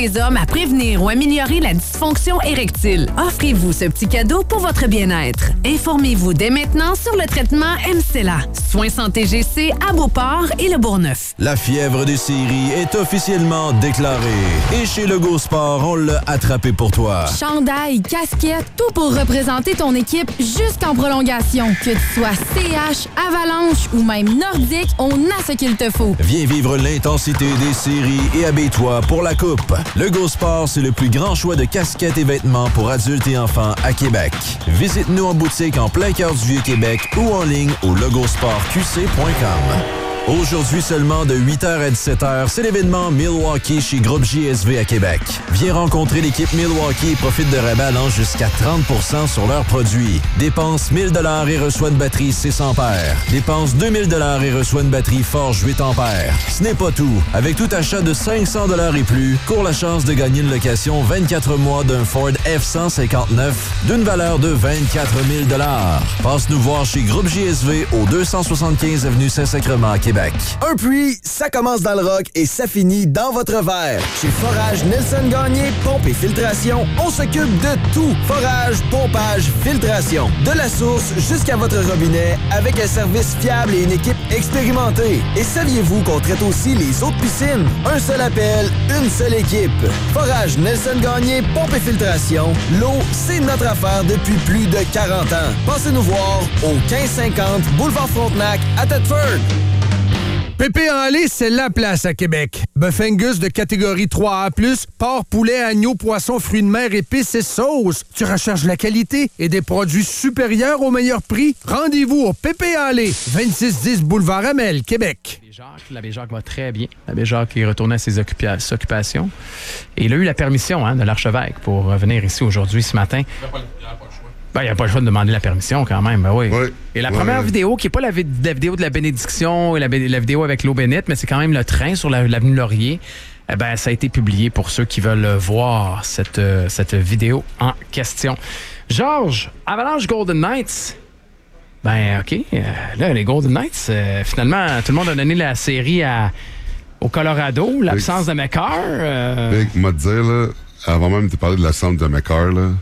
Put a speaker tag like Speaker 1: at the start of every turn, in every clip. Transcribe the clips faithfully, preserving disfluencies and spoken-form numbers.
Speaker 1: les hommes à prévenir ou améliorer la dysfonction érectile. Offrez-vous ce petit cadeau pour votre bien-être. Informez-vous dès maintenant sur le traitement M-Cella. Soins santé G C à Beauport et le Bourgneuf.
Speaker 2: La fièvre des séries est officiellement déclarée. Et chez Lego Sport, on l'a attrapé pour toi.
Speaker 3: Chandail, casquette, tout pour représenter ton équipe jusqu'en prolongation. Que tu sois C H, Avalanche ou même Nordique, on a ce qu'il te faut.
Speaker 2: Viens vivre l'intensité des séries et habille-toi pour la coupe. Lego Sport, c'est le plus grand choix de casquettes et vêtements pour adultes et enfants à Québec. Visite-nous en boutique en plein cœur du Vieux-Québec ou en ligne au logosport q c point com. Aujourd'hui seulement de huit heures à dix-sept heures, c'est l'événement Milwaukee chez Groupe J S V à Québec. Viens rencontrer l'équipe Milwaukee et profite de rabais allant jusqu'à trente pour cent sur leurs produits. Dépense mille dollars et reçois une batterie six ampères. Dépense deux mille dollars et reçois une batterie Forge huit ampères. Ce n'est pas tout. Avec tout achat de cinq cents dollars et plus, cours la chance de gagner une location vingt-quatre mois d'un Ford F cent cinquante-neuf d'une valeur de vingt-quatre mille dollars. Passe nous voir chez Groupe J S V au deux cent soixante-quinze avenue Saint-Sacrement à Québec.
Speaker 4: Un puits, ça commence dans le rock et ça finit dans votre verre. Chez Forage Nelson Gagné, pompe et filtration, on s'occupe de tout. Forage, pompage, filtration. De la source jusqu'à votre robinet avec un service fiable et une équipe expérimentée. Et saviez-vous qu'on traite aussi les autres piscines? Un seul appel, une seule équipe. Forage Nelson Gagné, pompe et filtration. L'eau, c'est notre affaire depuis plus de quarante ans. Passez nous voir au quinze cinquante Boulevard Frontenac à Thetford.
Speaker 5: Pépé en lait, c'est la place à Québec. Bœuf Angus de catégorie trois A plus, porc, poulet, agneau, poisson, fruits de mer, épices et sauces. Tu recherches la qualité et des produits supérieurs au meilleur prix? Rendez-vous au Pépé en lait, vingt-six dix Boulevard Amel, Québec.
Speaker 6: L'abbé Jacques va très bien. L'abbé Jacques est retourné à ses occupa- occupations. Et il a eu la permission hein, de l'archevêque pour venir ici aujourd'hui, ce matin. Ben, il n'y a pas le choix de demander la permission quand même, ben oui. oui. Et la
Speaker 7: oui,
Speaker 6: première
Speaker 7: oui.
Speaker 6: vidéo, qui n'est pas la, vi- la vidéo de la bénédiction et la, la vidéo avec l'eau bénite, mais c'est quand même le train sur la, l'avenue Laurier, eh ben, ça a été publié pour ceux qui veulent voir cette, euh, cette vidéo en question. Georges, Avalanche Golden Knights. Ben, OK. Euh, là, les Golden Knights, euh, finalement, tout le monde a donné la série à, au Colorado, l'absence Big, de McCarr. Euh...
Speaker 7: Big, moi, te dire, là, avant même de parler de l'absence de McCarr, là,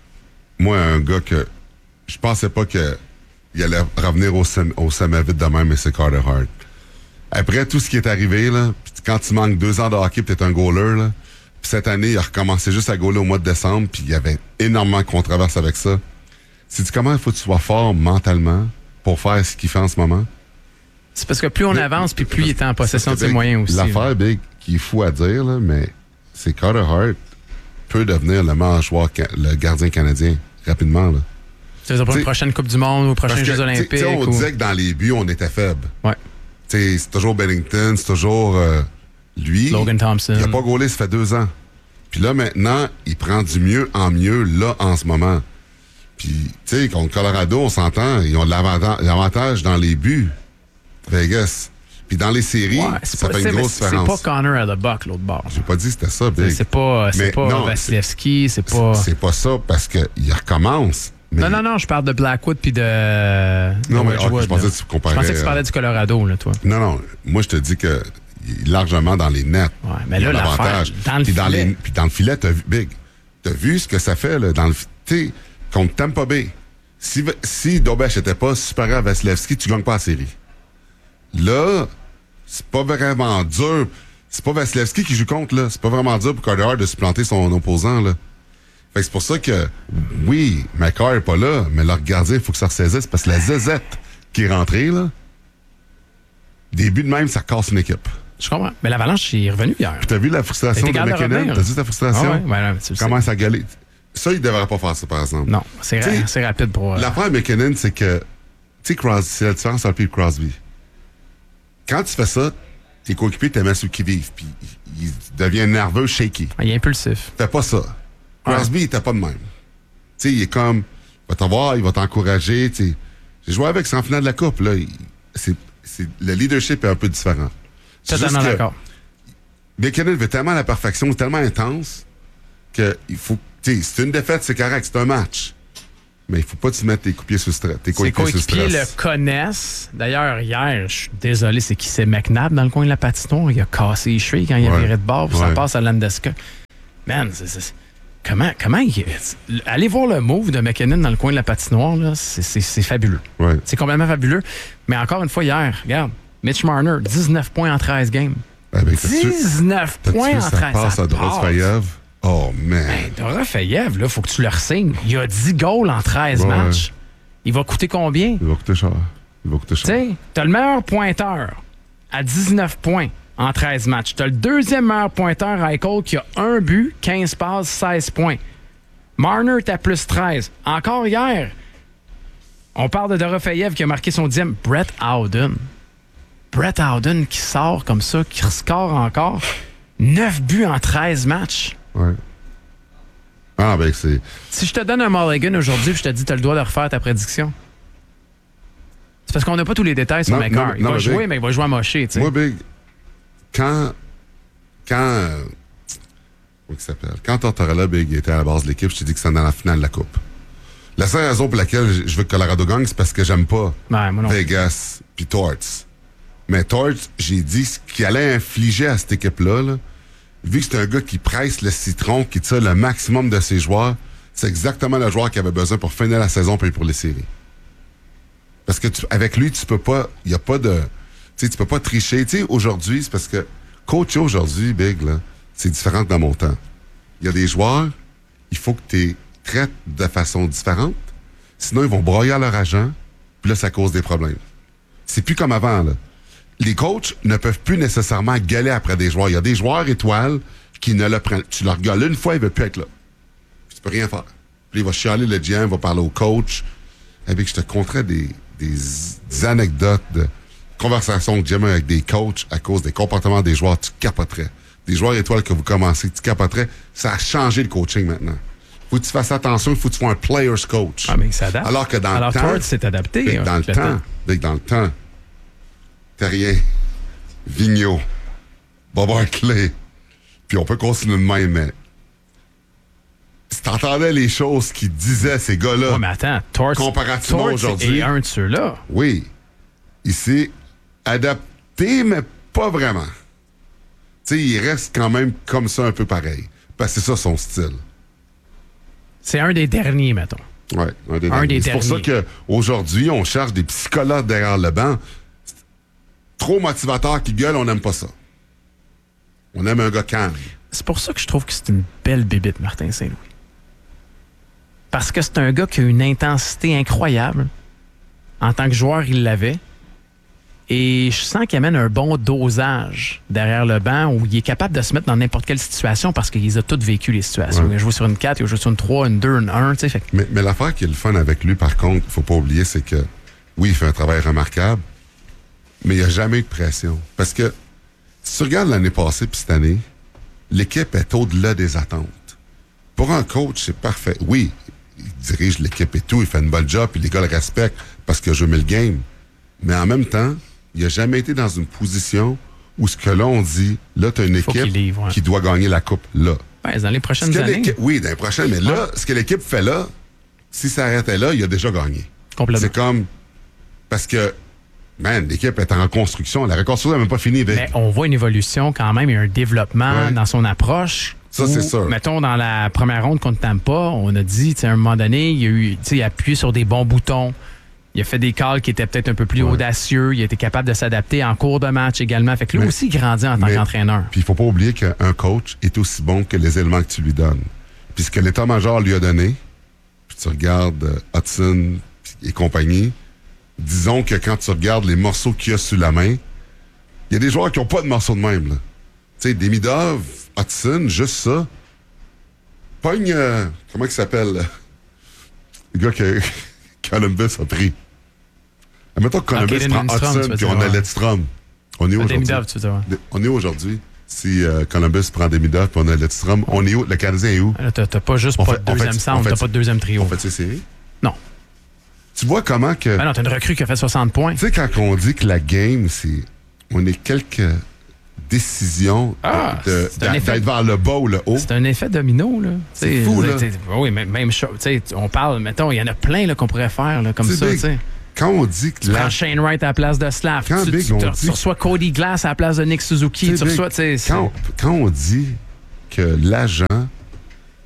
Speaker 7: moi, un gars que je pensais pas qu'il allait revenir au, sem- au sommet vite de même, mais c'est Carter Hart. Après tout ce qui est arrivé, là, quand tu manques deux ans de hockey pis t'es un goaler, là, pis cette année, il a recommencé juste à goaler au mois de décembre, puis il y avait énormément de controverses avec ça. Sais-tu comment il faut que tu sois fort mentalement pour faire ce qu'il fait en ce moment?
Speaker 6: C'est parce que plus on mais, avance, puis plus il est en possession de ses
Speaker 7: Big,
Speaker 6: moyens aussi.
Speaker 7: L'affaire, Big, qui est fou à dire, là, mais c'est Carter Hart peut devenir le meilleur joueur, le gardien canadien, rapidement. Là.
Speaker 6: Tu veux dire pour une prochaine Coupe du Monde ou prochains Jeux olympiques?
Speaker 7: T'sais, on
Speaker 6: ou...
Speaker 7: disait que dans les buts, on était faible.
Speaker 6: Ouais.
Speaker 7: T'sais, c'est toujours Bennington, c'est toujours euh, lui.
Speaker 6: Logan Thompson.
Speaker 7: Il n'a pas gaulé, ça fait deux ans. Puis là, maintenant, il prend du mieux en mieux, là, en ce moment. Puis, tu sais, contre Colorado, on s'entend, ils ont de l'avantage, l'avantage dans les buts. Vegas. Puis dans les séries, ouais, ça
Speaker 6: pas,
Speaker 7: fait une grosse différence.
Speaker 6: C'est pas Connor à the buck, l'autre bord.
Speaker 7: J'ai pas dit que c'était ça, Big.
Speaker 6: C'est pas, c'est
Speaker 7: mais
Speaker 6: pas
Speaker 7: non,
Speaker 6: Vasilevski, c'est, c'est pas...
Speaker 7: C'est pas ça, parce qu'il recommence. Mais...
Speaker 6: Non, non, non, je parle de Blackwood puis de...
Speaker 7: Non,
Speaker 6: de
Speaker 7: mais okay, je pensais que tu comparais...
Speaker 6: Je pensais que tu parlais du Colorado, là, toi.
Speaker 7: Non, non, moi, je te dis que largement dans les nets.
Speaker 6: Ouais, mais là, l'avantage. Dans le
Speaker 7: puis
Speaker 6: filet.
Speaker 7: Dans les, puis dans le filet, t'as vu, Big, t'as vu ce que ça fait, là, dans le... Tu sais, contre Tampa Bay. Si, si Dobech n'était pas supérieur à Vasilevski, tu gagnes pas la série. Là... C'est pas vraiment dur. C'est pas Vasilevski qui joue contre, là. C'est pas vraiment dur pour Carter Hart de supplanter son opposant, là. Fait que c'est pour ça que, oui, McCarr est pas là, mais leur gardien, il faut que ça ressaisisse parce que la zézette qui est rentrée, là, début de même, ça casse une équipe.
Speaker 6: Je comprends. Mais l'Avalanche est revenu hier.
Speaker 7: Puis t'as vu la frustration de McKinnon? T'as vu ta frustration?
Speaker 6: Ah ouais, ben là, tu le
Speaker 7: Comment ça gueuler? Ça, il devrait pas faire ça, par exemple.
Speaker 6: Non, c'est, ra- c'est rapide pour... Euh...
Speaker 7: L'affaire de McKinnon, c'est que, tu sais, Crosby, c'est la différence entre lui et Crosby. Quand tu fais ça, tes coéquipiers te mettent sur le qui-vive, puis il devient nerveux, shaky.
Speaker 6: Il est impulsif.
Speaker 7: Fais pas ça. Crosby, ouais. Il était pas de même. Tu sais, il est comme, il va t'avoir, il va t'encourager, tu sais. J'ai joué avec ça en finale de la Coupe, là. Il, c'est, c'est, le leadership est un peu différent.
Speaker 6: Totalement d'accord.
Speaker 7: McKinnon veut tellement la perfection, tellement intense, que il faut, tu sais, c'est une défaite, c'est correct, c'est un match. Mais il faut pas te mettre tes coéquipiers sous stress. Tes coéquipiers sous stress.
Speaker 6: le connaissent. D'ailleurs, hier, je suis désolé, c'est qui c'est McNabb dans le coin de la patinoire. Il a cassé les chevilles quand il a
Speaker 7: ouais.
Speaker 6: viré de bord, puis
Speaker 7: ouais.
Speaker 6: ça passe à Landeskog. man, c'est, c'est, comment, comment il... Allez voir le move de McKinnon dans le coin de la patinoire, là, c'est, c'est, c'est fabuleux.
Speaker 7: Ouais.
Speaker 6: C'est complètement fabuleux. Mais encore une fois, hier, regarde, Mitch Marner, dix-neuf points en treize games.
Speaker 7: Ah, ben,
Speaker 6: dix-neuf points en treize.
Speaker 7: Ça passe à Dorofeyev. Oh, man.
Speaker 6: Ben, Dorofeyev, là, faut que tu le re-signes. Il a dix goals en treize
Speaker 7: ouais.
Speaker 6: matchs. Il va coûter combien?
Speaker 7: Il va coûter cher. Il va coûter cher.
Speaker 6: Tu sais, t'as le meilleur pointeur à dix-neuf points en treize matchs. T'as le deuxième meilleur pointeur à Eichel qui a un but, quinze passes, seize points. Marner est à plus treize. Encore hier, on parle de Dorofeyev qui a marqué son dixième. Brett Howden. Brett Howden qui sort comme ça, qui score encore. neuf buts en treize matchs.
Speaker 7: Ouais. Ah, ben, c'est.
Speaker 6: Si je te donne un Mulligan aujourd'hui et je te dis, tu as le droit de refaire ta prédiction. C'est parce qu'on n'a pas tous les détails sur McCarr. Il non, va jouer, Big, mais il va jouer à mocher. T'sais.
Speaker 7: Moi, Big, quand. Quand. Euh, comment il s'appelle? Quand Tortorella, Big, était à la base de l'équipe, je t'ai dit que c'était dans la finale de la Coupe. La seule raison pour laquelle je veux que Colorado gagne, c'est parce que j'aime pas
Speaker 6: ouais, moi non.
Speaker 7: Vegas puis Torts. Mais Torts, j'ai dit ce qu'il allait infliger à cette équipe-là, là, vu que c'est un gars qui presse le citron, qui tire le maximum de ses joueurs, c'est exactement le joueur qu'il avait besoin pour finir la saison puis pour les séries. Parce que tu, avec lui, tu peux pas, il y a pas de, tu sais, tu peux pas tricher. Tu sais, aujourd'hui, c'est parce que coacher aujourd'hui, Big, là, c'est différent que dans mon temps. Il y a des joueurs, il faut que tu les traites de façon différente, sinon ils vont broyer à leur agent, puis là, ça cause des problèmes. C'est plus comme avant, là. Les coachs ne peuvent plus nécessairement gueuler après des joueurs. Il y a des joueurs étoiles qui ne le prennent. Tu leur gueules une fois, il ne veut plus être là. Puis tu peux rien faire. Puis il va chialer le G M, il va parler au coach. Avec, je te conterais des, des, des anecdotes de conversations que j'ai avec des coachs à cause des comportements des joueurs. Tu capoterais. Des joueurs étoiles que vous commencez, tu capoterais. Ça a changé le coaching maintenant. Faut que tu fasses attention, il faut que tu sois un player's coach.
Speaker 6: Ah, mais il s'adapte.
Speaker 7: Alors que dans
Speaker 6: Alors,
Speaker 7: le temps...
Speaker 6: Alors, c'est adapté.
Speaker 7: Hein, dans le temps, temps. Dans le temps... Terrien, Vigneault, Bob Hartley, puis on peut continuer de même, mais si t'entendais les choses qu'ils disaient, ces gars-là,
Speaker 6: ouais, mais attends, Torts,
Speaker 7: comparativement
Speaker 6: Torts
Speaker 7: aujourd'hui,
Speaker 6: est un de ceux-là.
Speaker 7: Oui, il s'est adapté, mais pas vraiment. Tu sais, il reste quand même comme ça, un peu pareil, parce que c'est ça son style.
Speaker 6: C'est un des derniers, mettons.
Speaker 7: Oui, un des
Speaker 6: un
Speaker 7: derniers.
Speaker 6: Des
Speaker 7: c'est
Speaker 6: derniers.
Speaker 7: pour ça qu'aujourd'hui, on cherche des psychologues derrière le banc. Trop motivateur qui gueule, on n'aime pas ça. On aime un gars calme.
Speaker 6: C'est pour ça que je trouve que c'est une belle bébite, Martin Saint-Louis. Parce que c'est un gars qui a une intensité incroyable. En tant que joueur, il l'avait. Et je sens qu'il amène un bon dosage derrière le banc où il est capable de se mettre dans n'importe quelle situation parce qu'il a toutes vécu les situations. Ouais. Il a joué sur une quatre, il a joué sur une trois, une deux, une un. Tu sais, fait...
Speaker 7: mais, mais l'affaire qui est le fun avec lui, par contre, il faut pas oublier, c'est que oui, il fait un travail remarquable, mais il n'y a jamais eu de pression. Parce que, si tu regardes l'année passée puis cette année, l'équipe est au-delà des attentes. Pour un coach, c'est parfait. Oui, il dirige l'équipe et tout, il fait une bonne job, puis les gars le respectent parce qu'il a joué le game. Mais en même temps, il n'a jamais été dans une position où ce que là, on dit, là, tu as une équipe
Speaker 6: livre, ouais.
Speaker 7: qui doit gagner la coupe là.
Speaker 6: Ouais, dans les prochaines années.
Speaker 7: Oui, dans les prochaines, mais là, ouais. ce que l'équipe fait là, si ça arrêtait là, il a déjà gagné.
Speaker 6: Complètement.
Speaker 7: C'est comme... Parce que man, l'équipe est en reconstruction. La reconstruction n'est même pas finie.
Speaker 6: Mais on voit une évolution quand même. Il y a un développement ouais. dans son approche.
Speaker 7: Ça,
Speaker 6: où,
Speaker 7: c'est sûr.
Speaker 6: Mettons, dans la première ronde contre Tampa, on a dit, à un moment donné, il a, eu, il a appuyé sur des bons boutons. Il a fait des calls qui étaient peut-être un peu plus ouais. audacieux. Il a été capable de s'adapter en cours de match également. Fait que lui mais, aussi, il grandit en tant qu'entraîneur.
Speaker 7: Puis il faut pas oublier qu'un coach est aussi bon que les éléments que tu lui donnes. Puis ce que l'état-major lui a donné, puis tu regardes euh, Hudson et compagnie, disons que quand tu regardes les morceaux qu'il y a sous la main, il y a des joueurs qui n'ont pas de morceaux de même. Tu sais, Demidov, Hudson, juste ça. Pogne, euh, comment il s'appelle? Le gars que Columbus a pris. Admettons que Columbus okay, prend Hudson puis on a Ledstrom. On est où aujourd'hui?
Speaker 6: Demidov, tu veux dire.
Speaker 7: On est où aujourd'hui? Si euh, Columbus prend Demidov puis on a Ledstrom, on est où? Le Canadien est où?
Speaker 6: Là, t'as, t'as pas juste on pas fait, de deuxième fait, centre, t'as pas de deuxième trio.
Speaker 7: On fait ces séries?
Speaker 6: Non.
Speaker 7: Tu vois comment que...
Speaker 6: Ben non, t'as une recrue qui a fait soixante points.
Speaker 7: Tu sais, quand on dit que la game, c'est... On est quelques décisions
Speaker 6: ah,
Speaker 7: de, de, effet, d'être vers le bas ou le haut.
Speaker 6: C'est un effet domino, là.
Speaker 7: C'est
Speaker 6: t'sais,
Speaker 7: fou, là.
Speaker 6: Oui, même, même chose. On parle, mettons, il y en a plein là, qu'on pourrait faire là, comme t'sais, ça, tu sais.
Speaker 7: Quand on dit que...
Speaker 6: Tu la... prends Shane Wright à la place de Slav.
Speaker 7: Quand
Speaker 6: tu,
Speaker 7: Big,
Speaker 6: tu,
Speaker 7: on
Speaker 6: tu,
Speaker 7: dit...
Speaker 6: tu reçois Cody Glass à la place de Nick Suzuki. Tu reçois,
Speaker 7: quand, quand on dit que l'agent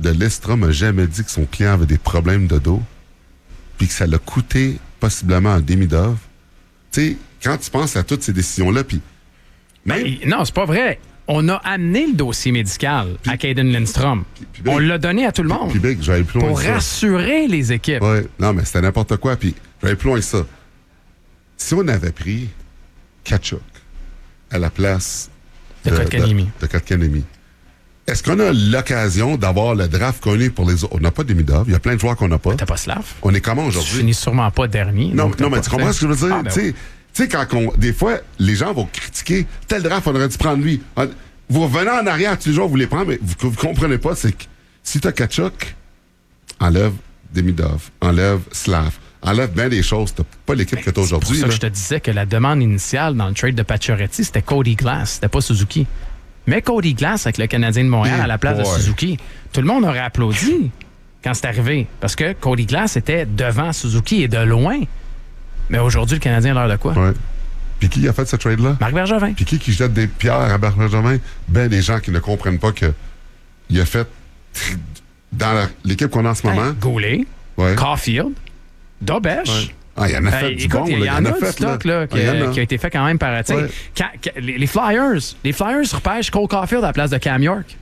Speaker 7: de l'Estra m'a jamais dit que son client avait des problèmes de dos, puis que ça l'a coûté possiblement un demi-dove. Tu sais, quand tu penses à toutes ces décisions-là, puis...
Speaker 6: Ben, non, c'est pas vrai. On a amené le dossier médical puis, à Caden Lindstrom. Puis, puis Big, on l'a donné à tout le monde.
Speaker 7: Puis, puis Big, j'allais plus loin
Speaker 6: pour rassurer ça. Les équipes.
Speaker 7: Oui, non, mais c'était n'importe quoi. Puis j'allais plus loin que ça. Si on avait pris Tkachuk à la place
Speaker 6: de, de Kotkaniemi,
Speaker 7: de, de Kotkaniemi, est-ce qu'on a l'occasion d'avoir le draft qu'on est pour les autres? On n'a pas de demi-dove. Il y a plein de joueurs qu'on n'a pas.
Speaker 6: T'as pas Slav?
Speaker 7: On est comment aujourd'hui?
Speaker 6: Tu finis sûrement pas dernier.
Speaker 7: Non, non mais tu comprends ce que je veux dire?
Speaker 6: Ah, ben
Speaker 7: tu sais,
Speaker 6: oui.
Speaker 7: Tu sais, quand on, des fois, les gens vont critiquer tel draft, on aurait dû prendre lui. Vous revenez en arrière tous les jours, vous les prenez, mais vous ne comprenez pas, c'est que si tu as Tkachuk, enlève Demidov, enlève Slav, enlève bien des choses. Tu n'as pas l'équipe ben, que tu as aujourd'hui.
Speaker 6: C'est pour ça
Speaker 7: là.
Speaker 6: que je te disais que la demande initiale dans le trade de Pacioretty, c'était Cody Glass, c'était pas Suzuki. Mais Cody Glass avec le Canadien de Montréal
Speaker 7: Et
Speaker 6: à la place
Speaker 7: boy.
Speaker 6: de Suzuki, tout le monde aurait applaudi quand c'est arrivé, parce que Cody Glass était devant Suzuki et de loin. Mais aujourd'hui, le Canadien a l'air de quoi?
Speaker 7: Ouais. Puis qui a fait ce trade-là?
Speaker 6: Marc Bergevin.
Speaker 7: Puis qui qui jette des pierres à Marc Bergevin? Ben, des gens qui ne comprennent pas que il a fait dans la, l'équipe qu'on a en ce moment.
Speaker 6: Hey, Goulet,
Speaker 7: ouais.
Speaker 6: Caulfield, Dobesch.
Speaker 7: Ouais. Ah, il y en a fait
Speaker 6: hey,
Speaker 7: du
Speaker 6: écoute,
Speaker 7: bon.
Speaker 6: Il y, y en a, a du
Speaker 7: fait,
Speaker 6: stock là,
Speaker 7: là,
Speaker 6: qui,
Speaker 7: ah,
Speaker 6: a, qui a été fait quand même par... Ouais. Quand, quand, les, les Flyers, les Flyers repêchent Cole Caulfield à la place de Cam York.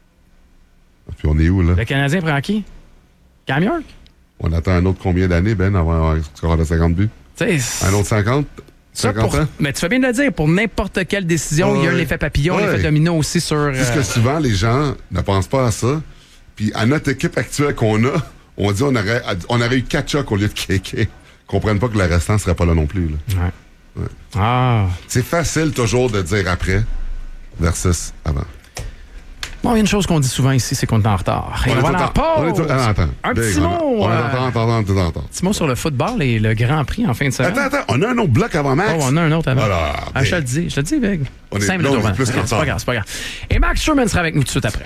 Speaker 7: Puis on est où, là?
Speaker 6: Le Canadien prend qui? Cam York?
Speaker 7: On attend un autre combien d'années, Ben, avant d'avoir score de cinquante buts?
Speaker 6: T'sais,
Speaker 7: un autre cinquante?
Speaker 6: Ça pour, mais tu fais bien de le dire, pour n'importe quelle décision, ouais, il y a un effet papillon, ouais. l'effet domino aussi sur...
Speaker 7: Puisque euh... souvent, les gens ne pensent pas à ça. Puis à notre équipe actuelle qu'on a, on dit on aurait, on aurait eu Tkachuk au lieu de K K. Ils comprennent pas que le restant ne serait pas là non plus. Là.
Speaker 6: Ouais.
Speaker 7: Ouais.
Speaker 6: Ah.
Speaker 7: C'est facile toujours de dire après versus avant.
Speaker 6: Bon, il y a une chose qu'on dit souvent ici, c'est qu'on est en retard.
Speaker 7: On est en retard.
Speaker 6: Un petit mot.
Speaker 7: On est en retard, en retard, en retard.
Speaker 6: Un petit mot sur le football et le Grand Prix en fin de semaine.
Speaker 7: Attends, attends, on a un autre bloc avant Max.
Speaker 6: Oh, on a un autre avant.
Speaker 7: Voilà,
Speaker 6: ah, je te le dis, je te le dis, Big.
Speaker 7: On est,
Speaker 6: Cinq
Speaker 7: là,
Speaker 6: minutes
Speaker 7: on est plus
Speaker 6: okay, c'est pas grave, c'est pas grave. Et Max Sherman sera avec nous tout de suite après.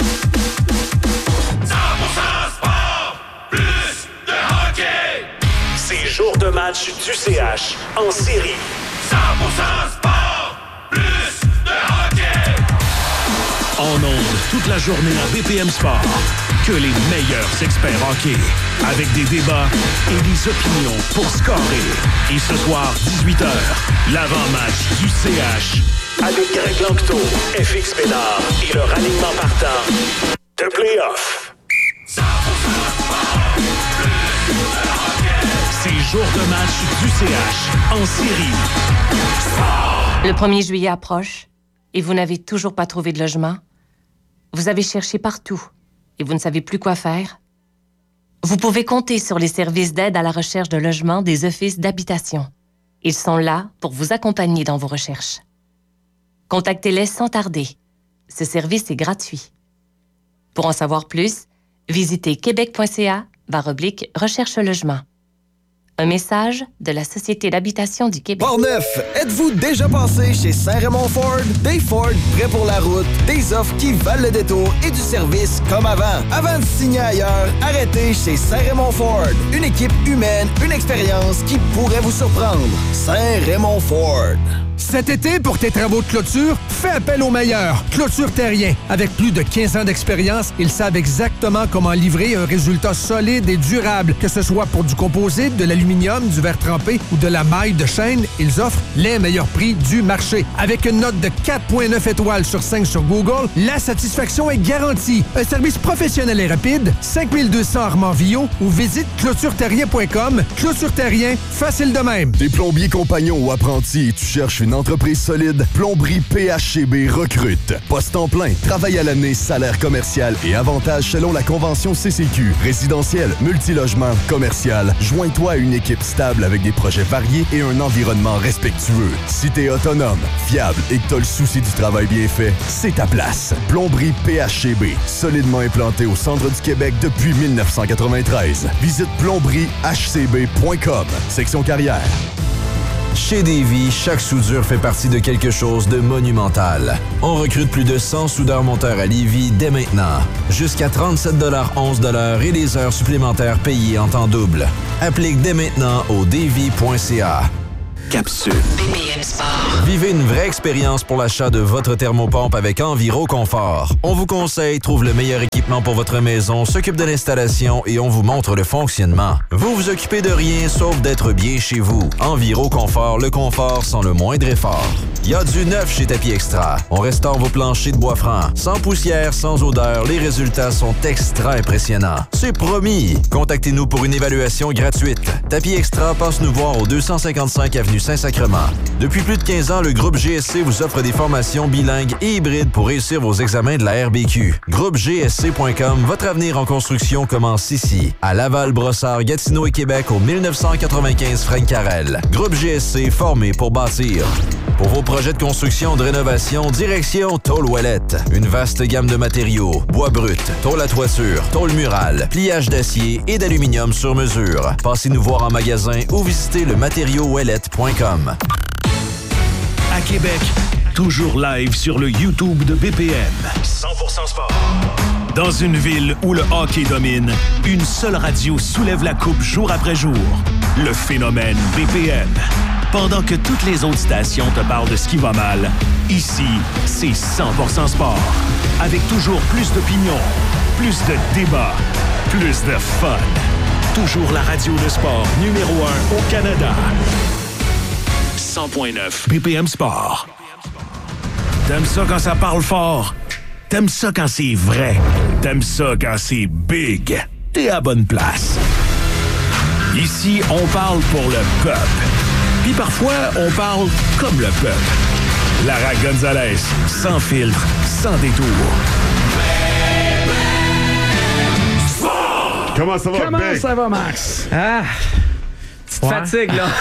Speaker 8: cent pour cent sport, plus de hockey.
Speaker 9: C'est jour de match du C H en série.
Speaker 8: cent pour cent sport, plus de hockey.
Speaker 9: En ondes toute la journée à B P M Sport. Que les meilleurs experts hockey. Avec des débats et des opinions pour scorer. Et ce soir, dix-huit heures, l'avant-match du C H. Avec Greg Lanctot, F X Pénard et le ralliement partant de Playoff.
Speaker 8: cent pour cent sport, plus de hockey.
Speaker 9: C'est jour de match du C H en série. Sport.
Speaker 10: Le premier juillet approche et vous n'avez toujours pas trouvé de logement. Vous avez cherché partout et vous ne savez plus quoi faire. Vous pouvez compter sur les services d'aide à la recherche de logement des offices d'habitation. Ils sont là pour vous accompagner dans vos recherches. Contactez-les sans tarder. Ce service est gratuit. Pour en savoir plus, visitez québec.ca barre oblique recherche logement. Un message de la Société d'habitation du Québec.
Speaker 4: Portneuf, êtes-vous déjà passé chez Saint-Raymond Ford? Des Ford prêts pour la route, des offres qui valent le détour et du service comme avant. Avant de signer ailleurs, arrêtez chez Saint-Raymond Ford. Une équipe humaine, une expérience qui pourrait vous surprendre. Saint-Raymond Ford.
Speaker 5: Cet été, pour tes travaux de clôture, fais appel aux meilleurs. Clôture Terrien. Avec plus de quinze ans d'expérience, ils savent exactement comment livrer un résultat solide et durable. Que ce soit pour du composite, de l'aluminium, du verre trempé ou de la maille de chaîne, ils offrent les meilleurs prix du marché. Avec une note de quatre virgule neuf étoiles sur cinq sur Google, la satisfaction est garantie. Un service professionnel et rapide, cinq mille deux cents Armand-Villot ou visite clôture terrien point com. Clôture Terrien, facile de même.
Speaker 11: T'es plombier compagnon ou apprenti et tu cherches une entreprise solide, Plomberie P H C B recrute. Poste en plein, travail à l'année, salaire commercial et avantages selon la convention C C Q. Résidentiel, multilogement, commercial. Joins-toi à une équipe stable avec des projets variés et un environnement respectueux. Si t'es autonome, fiable et que t'as le souci du travail bien fait, c'est ta place. Plomberie P H C B, solidement implantée au centre du Québec depuis mille neuf cent quatre-vingt-treize. Visite plomberie h c b point com, section carrière.
Speaker 2: Chez Davy, chaque soudure fait partie de quelque chose de monumental. On recrute plus de cent soudeurs-monteurs à Lévis dès maintenant. Jusqu'à trente-sept dollars onze de l'heure et des heures supplémentaires payées en temps double. Applique dès maintenant au davy point c a.
Speaker 9: capsule.
Speaker 2: B P M Sport. Vivez une vraie expérience pour l'achat de votre thermopompe avec Enviroconfort. On vous conseille, trouve le meilleur équipement pour votre maison, s'occupe de l'installation et on vous montre le fonctionnement. Vous vous occupez de rien sauf d'être bien chez vous. Enviroconfort, le confort sans le moindre effort. Il y a du neuf chez Tapis Extra. On restaure vos planchers de bois franc. Sans poussière, sans odeur, les résultats sont extra impressionnants. C'est promis! Contactez-nous pour une évaluation gratuite. Tapis Extra passe nous voir au deux cent cinquante-cinq avenue Saint-Sacrement. Depuis plus de quinze ans, le groupe G S C vous offre des formations bilingues et hybrides pour réussir vos examens de la R B Q. Groupe G S C point com, votre avenir en construction commence ici. À Laval, Brossard, Gatineau et Québec au mille neuf cent quatre-vingt-quinze Fresne-Carrel. Groupe G S C formé pour bâtir. Pour vos projets de construction ou de rénovation, direction Tôle Ouellette. Une vaste gamme de matériaux, bois brut, tôle à toiture, tôle murale, pliage d'acier et d'aluminium sur mesure. Passez nous voir en magasin ou visitez le matériau ouellette point com.
Speaker 9: À Québec, toujours live sur le YouTube de B P M.
Speaker 8: cent pour cent sport.
Speaker 9: Dans une ville où le hockey domine, une seule radio soulève la coupe jour après jour. Le phénomène B P M. Pendant que toutes les autres stations te parlent de ce qui va mal, ici, c'est cent pour cent sport. Avec toujours plus d'opinions, plus de débats, plus de fun. Toujours la radio de sport numéro un au Canada. cent point neuf B P M Sport. T'aimes ça quand ça parle fort? T'aimes ça quand c'est vrai? T'aimes ça quand c'est big? T'es à bonne place. Ici, on parle pour le peuple. Puis parfois, on parle comme le peuple. Lara Gonzalez, sans filtre, sans détour.
Speaker 7: Comment ça va,
Speaker 6: Comment
Speaker 7: Beck?
Speaker 6: ça va, Max? Ah! Petite ouais. fatigue, là.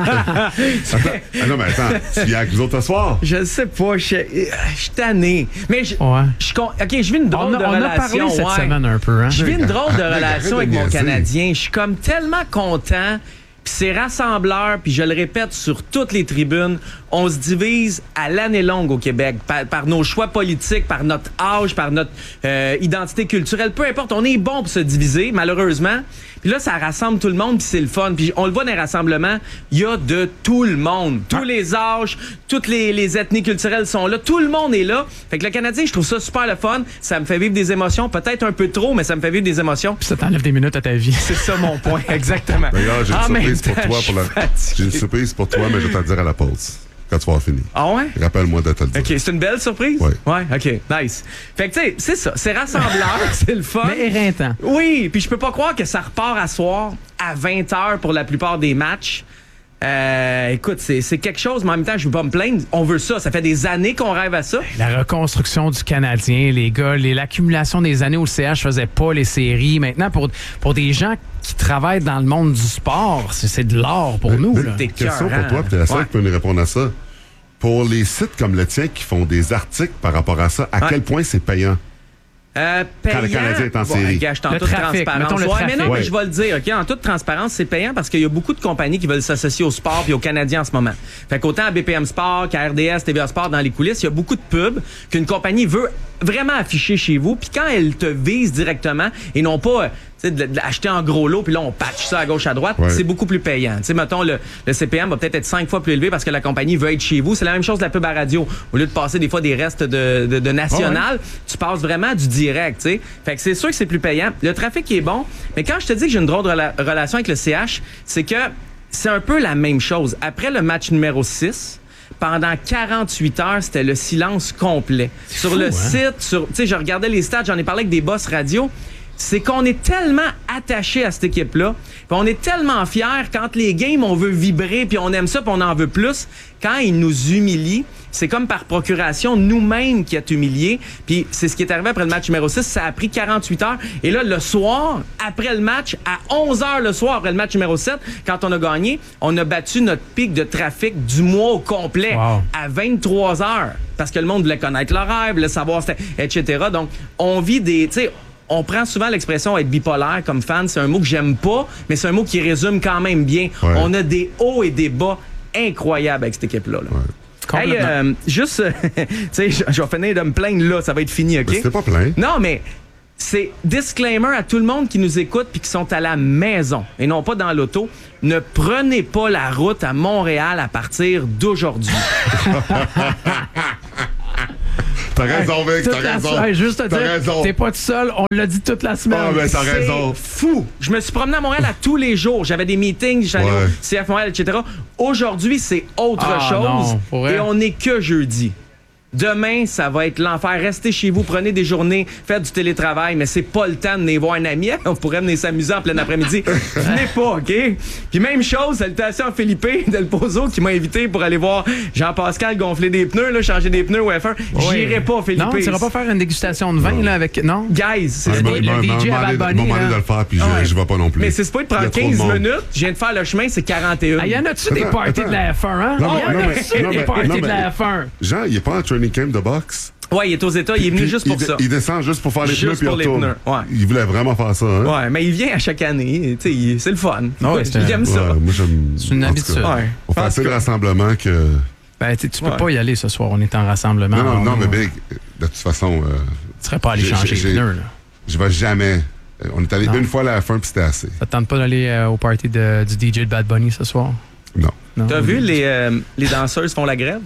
Speaker 7: Attends, ah non, mais attends, tu viens avec nous autres ce soir?
Speaker 12: Je sais pas, je suis tanné. Mais je
Speaker 6: ouais.
Speaker 12: OK, je vis une drôle
Speaker 6: on a,
Speaker 12: de
Speaker 6: on
Speaker 12: relation.
Speaker 6: On a parlé cette
Speaker 12: ouais.
Speaker 6: semaine un peu, hein?
Speaker 12: Je vis une drôle de relation avec mon
Speaker 7: niaiser.
Speaker 12: Canadien. Je suis comme tellement content. Puis c'est rassembleur, puis je le répète sur toutes les tribunes, on se divise à l'année longue au Québec par, par nos choix politiques, par notre âge, par notre euh, identité culturelle. Peu importe, on est bon pour se diviser, malheureusement. Puis là, ça rassemble tout le monde, puis c'est le fun. Puis on le voit dans les rassemblements, il y a de tout le monde. Tous les âges, toutes les, les ethnies culturelles sont là. Tout le monde est là. Fait que le Canadien, je trouve ça super le fun. Ça me fait vivre des émotions. Peut-être un peu trop, mais ça me fait vivre des émotions.
Speaker 6: Puis ça t'enlève des minutes à ta vie.
Speaker 12: C'est ça mon point, exactement.
Speaker 7: D'ailleurs, j'ai une
Speaker 12: En
Speaker 7: surprise
Speaker 12: même
Speaker 7: pour
Speaker 12: temps,
Speaker 7: toi. Pour la... J'ai une surprise pour toi, mais je vais te le dire à la pause. Quand tu vas avoir fini.
Speaker 12: Ah ouais?
Speaker 7: Rappelle-moi de te le dire.
Speaker 12: OK, c'est une belle surprise?
Speaker 7: Oui.
Speaker 12: Ouais, OK, nice. Fait que, tu sais, c'est ça. C'est rassembleur, c'est le fun.
Speaker 6: Mais éreintant.
Speaker 12: Oui, puis je peux pas croire que ça repart à soir à vingt heures pour la plupart des matchs. Euh, écoute, c'est, c'est quelque chose, mais en même temps, je veux pas me plaindre. On veut ça. Ça fait des années qu'on rêve à ça.
Speaker 6: La reconstruction du Canadien, les gars, les, l'accumulation des années où le C H faisait pas les séries. Maintenant, pour, pour des gens qui travaillent dans le monde du sport, c'est, c'est de l'or pour
Speaker 7: mais,
Speaker 6: nous.
Speaker 7: Mais,
Speaker 6: là.
Speaker 7: question pour toi, puis t'es la seule ouais. qui peut nous répondre à ça. Pour les sites comme le tien qui font des articles par rapport à ça, à ouais. quel point c'est payant?
Speaker 12: Euh, payant.
Speaker 7: Quand le Canadien est en
Speaker 12: bon,
Speaker 7: série.
Speaker 12: Gars, je en
Speaker 6: le
Speaker 12: toute
Speaker 6: trafic,
Speaker 12: transparence.
Speaker 6: le
Speaker 12: ouais, mais non,
Speaker 7: ouais.
Speaker 12: mais je vais le dire, OK? En toute transparence, c'est payant parce qu'il y a beaucoup de compagnies qui veulent s'associer au sport et aux Canadiens en ce moment. Fait qu'autant à B P M Sport qu'à R D S, T V A Sport, dans les coulisses, il y a beaucoup de pubs qu'une compagnie veut vraiment afficher chez vous. Puis quand elle te vise directement et non pas de, de, de l'acheter en gros lot puis là on patch ça à gauche à droite, ouais. c'est beaucoup plus payant. Tu sais, mettons le, le C P M va peut-être être cinq fois plus élevé parce que la compagnie veut être chez vous. C'est la même chose de la pub à radio. Au lieu de passer des fois des restes de, de, de national, ouais. tu passes vraiment du direct. Tu sais, fait que c'est sûr que c'est plus payant. Le trafic est bon, mais quand je te dis que j'ai une drôle de rela- relation avec le C H, c'est que c'est un peu la même chose. Après le match numéro six. Pendant quarante-huit heures, c'était le silence complet. C'est sur fou, le hein? site, sur, tu sais, je regardais les stats, j'en ai parlé avec des boss radio. C'est qu'on est tellement attaché à cette équipe-là, puis on est tellement fiers quand les games, on veut vibrer, puis on aime ça, puis on en veut plus. Quand ils nous humilient, c'est comme par procuration, nous-mêmes qui est humiliés. Puis c'est ce qui est arrivé après le match numéro six. Ça a pris quarante-huit heures. Et là, le soir, après le match, à onze heures le soir, après le match numéro sept, quand on a gagné, on a battu notre pic de trafic du mois au complet wow. à vingt-trois heures. Parce que le monde voulait connaître le rêve, voulait savoir, et cetera. Donc, on vit des... tu sais, on prend souvent l'expression être bipolaire comme fan. C'est un mot que j'aime pas, mais c'est un mot qui résume quand même bien. Ouais. On a des hauts et des bas incroyables avec cette équipe-là. Là. Ouais. Hey, euh, juste, tu sais, je vais finir de me plaindre là, ça va être fini, OK?
Speaker 7: Mais c'était pas plein.
Speaker 12: Non, mais c'est disclaimer à tout le monde qui nous écoute puis qui sont à la maison et non pas dans l'auto. Ne prenez pas la route à Montréal à partir d'aujourd'hui.
Speaker 7: T'as raison, Vic,
Speaker 6: Toute
Speaker 7: t'as
Speaker 6: la
Speaker 7: raison.
Speaker 6: semaine, juste te
Speaker 7: T'as
Speaker 6: dire,
Speaker 7: raison.
Speaker 6: t'es pas tout seul, on l'a dit toute la semaine.
Speaker 7: Ah, ben, t'as
Speaker 12: C'est
Speaker 7: raison.
Speaker 12: fou. Je me suis promené à Montréal à tous les jours. J'avais des meetings, j'allais
Speaker 7: Ouais.
Speaker 12: au C F Montréal, et cetera. Aujourd'hui, c'est autre
Speaker 6: Ah,
Speaker 12: chose.
Speaker 6: non, pour vrai.
Speaker 12: Et on n'est que jeudi. Demain, ça va être l'enfer. Restez chez vous, prenez des journées, faites du télétravail, mais c'est pas le temps de venir voir un ami. On pourrait venir s'amuser en plein après-midi. Venez pas, OK? Puis même chose, salutations à Philippe Del Pozo qui m'a invité pour aller voir Jean-Pascal gonfler des pneus, là, changer des pneus au F un. J'irai pas, Philippe.
Speaker 6: Non, tu iras pas faire une dégustation de vin là, avec. Non?
Speaker 12: Guys, c'est
Speaker 7: Ouais,
Speaker 12: pas-
Speaker 7: ben,
Speaker 6: le
Speaker 7: ben,
Speaker 6: D J
Speaker 7: ben,
Speaker 6: à Bad
Speaker 7: m'en
Speaker 6: Bunny,
Speaker 7: demander
Speaker 6: là.
Speaker 7: de le faire, puis je-
Speaker 12: Ouais.
Speaker 7: je vais pas non plus.
Speaker 12: Mais c'est pas de
Speaker 7: Il y a
Speaker 12: prendre
Speaker 7: trop de
Speaker 12: quinze
Speaker 7: monde.
Speaker 12: minutes. Je viens de faire le chemin, c'est quarante et un.
Speaker 6: Ah, y en a-tu des
Speaker 7: Attends,
Speaker 6: parties
Speaker 7: attends.
Speaker 6: de la F un, hein?
Speaker 7: Non, mais-
Speaker 6: Y en
Speaker 7: non, mais-
Speaker 6: a-tu
Speaker 7: non,
Speaker 6: des
Speaker 7: mais-
Speaker 6: parties
Speaker 7: non,
Speaker 6: de
Speaker 7: mais-
Speaker 6: la F un?
Speaker 7: Jean, il est pas en training camp de boxe.
Speaker 12: Ouais, il est aux États, il est venu
Speaker 7: Puis
Speaker 12: juste pour
Speaker 7: il,
Speaker 12: ça.
Speaker 7: Il descend juste pour faire les
Speaker 12: Juste
Speaker 7: pneus, puis il
Speaker 12: pour les
Speaker 7: retourne.
Speaker 12: pneus, ouais.
Speaker 7: Il voulait vraiment faire ça, hein?
Speaker 12: Ouais, mais il vient à chaque année. Tu sais, il- c'est le fun.
Speaker 6: Ah ouais, c'est un-
Speaker 12: J'aime ça.
Speaker 7: Ouais, moi, j'aime.
Speaker 6: C'est une
Speaker 7: en tout cas,
Speaker 6: habitude.
Speaker 12: Ouais.
Speaker 7: On fait
Speaker 12: En
Speaker 7: assez
Speaker 12: tout
Speaker 7: de
Speaker 12: cas.
Speaker 7: rassemblements que.
Speaker 6: Ben, tu tu peux
Speaker 12: Ouais.
Speaker 6: pas y aller ce soir, on est en rassemblement.
Speaker 7: Non, non,
Speaker 6: On-
Speaker 7: non, mais
Speaker 6: on-
Speaker 7: Big, de toute façon. euh,
Speaker 6: Tu serais pas allé
Speaker 7: j'ai-
Speaker 6: changer
Speaker 7: j'ai-
Speaker 6: les pneus, là.
Speaker 7: Je vais jamais. euh, On est allé
Speaker 6: Non.
Speaker 7: une fois à la fin, puis c'était assez.
Speaker 6: Ça te tente pas d'aller euh, au party de- du D J de Bad Bunny ce soir?
Speaker 7: Non.
Speaker 6: Non?
Speaker 12: T'as vu, les, euh, les danseuses font la grève?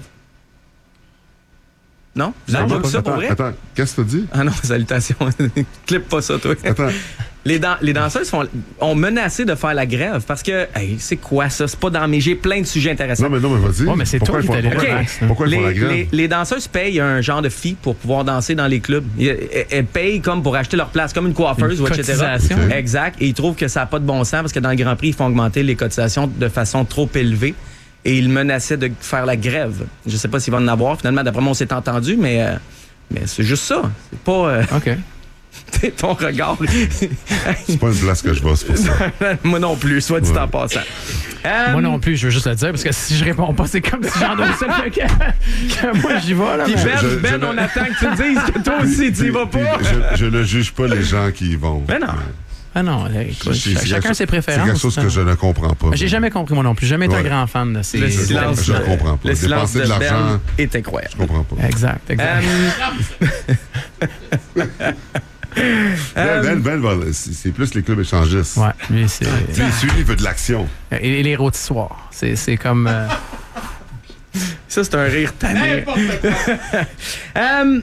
Speaker 12: Non? Vous avez
Speaker 7: Non,
Speaker 12: pas vu ça pour
Speaker 7: attends,
Speaker 12: vrai?
Speaker 7: attends, qu'est-ce que tu dis?
Speaker 12: Ah non, salutations. Clip pas ça, toi.
Speaker 7: Attends.
Speaker 12: Les, dan- les danseuses font, ont menacé de faire la grève parce que, hey, c'est quoi ça? C'est pas dans mes. J'ai plein de sujets intéressants.
Speaker 7: Non, mais non, mais vas-y.
Speaker 6: Ouais, mais c'est
Speaker 7: Pourquoi
Speaker 6: toi qui
Speaker 7: ils font-
Speaker 6: t'allais
Speaker 7: pourquoi-
Speaker 6: relax, là.
Speaker 7: Pourquoi ils font la
Speaker 12: les,
Speaker 7: grève?
Speaker 12: les- les danseuses payent un genre de fee pour pouvoir danser dans les clubs. Elles, elles- elles payent comme pour acheter leur place, comme une coiffeuse,
Speaker 6: Une
Speaker 12: ou et cetera.
Speaker 6: cotisation.
Speaker 7: Ok.
Speaker 12: Exact. Et ils trouvent que ça n'a pas de bon sens parce que dans le Grand Prix, ils font augmenter les cotisations de façon trop élevée. Et ils menaçaient de faire la grève. Je sais pas s'ils vont en avoir. Finalement, d'après moi, on s'est entendu, mais, euh, mais c'est juste ça. C'est pas euh,
Speaker 6: OK.
Speaker 12: ton regard.
Speaker 7: C'est pas une place que je vais, c'est pour ça.
Speaker 12: Moi non plus, soit dit
Speaker 7: Ouais.
Speaker 12: en passant. Euh,
Speaker 6: Moi non plus, je veux juste le dire, parce que si je réponds pas, c'est comme si j'en donne seul que, que moi j'y vais. Là,
Speaker 12: Puis
Speaker 6: mais-
Speaker 12: Ben,
Speaker 7: Je- je
Speaker 12: Ben,
Speaker 7: ne-
Speaker 12: on attend que tu le dises que toi aussi, tu y vas
Speaker 7: Puis-
Speaker 12: pas.
Speaker 7: puis Je, je ne juge pas les gens qui y vont.
Speaker 12: Ben non.
Speaker 6: Ah non, écoute,
Speaker 7: C'est- c'est
Speaker 6: chacun
Speaker 7: quelque-
Speaker 6: ses préférences.
Speaker 7: C'est quelque chose que
Speaker 6: hein.
Speaker 7: je ne comprends pas.
Speaker 6: J'ai jamais compris moi non plus. Jamais été un
Speaker 7: Ouais.
Speaker 6: grand fan de ces.
Speaker 12: Le
Speaker 7: Je,
Speaker 12: silence,
Speaker 7: je ne
Speaker 12: de-
Speaker 7: comprends pas.
Speaker 12: Le silence
Speaker 7: Dépenser
Speaker 12: de
Speaker 7: de l'argent,
Speaker 12: Ben est incroyable.
Speaker 7: je comprends pas.
Speaker 6: Exact, exact.
Speaker 12: Euh,
Speaker 7: Ben, ben, ben, ben, c'est c'est plus les clubs échangistes.
Speaker 6: Ouais, lui c'est.
Speaker 7: Lui, celui, il veut de l'action.
Speaker 6: Et, et les rôtissoirs. C'est c'est comme. euh,
Speaker 12: Ça, c'est un rire tanné. Euh,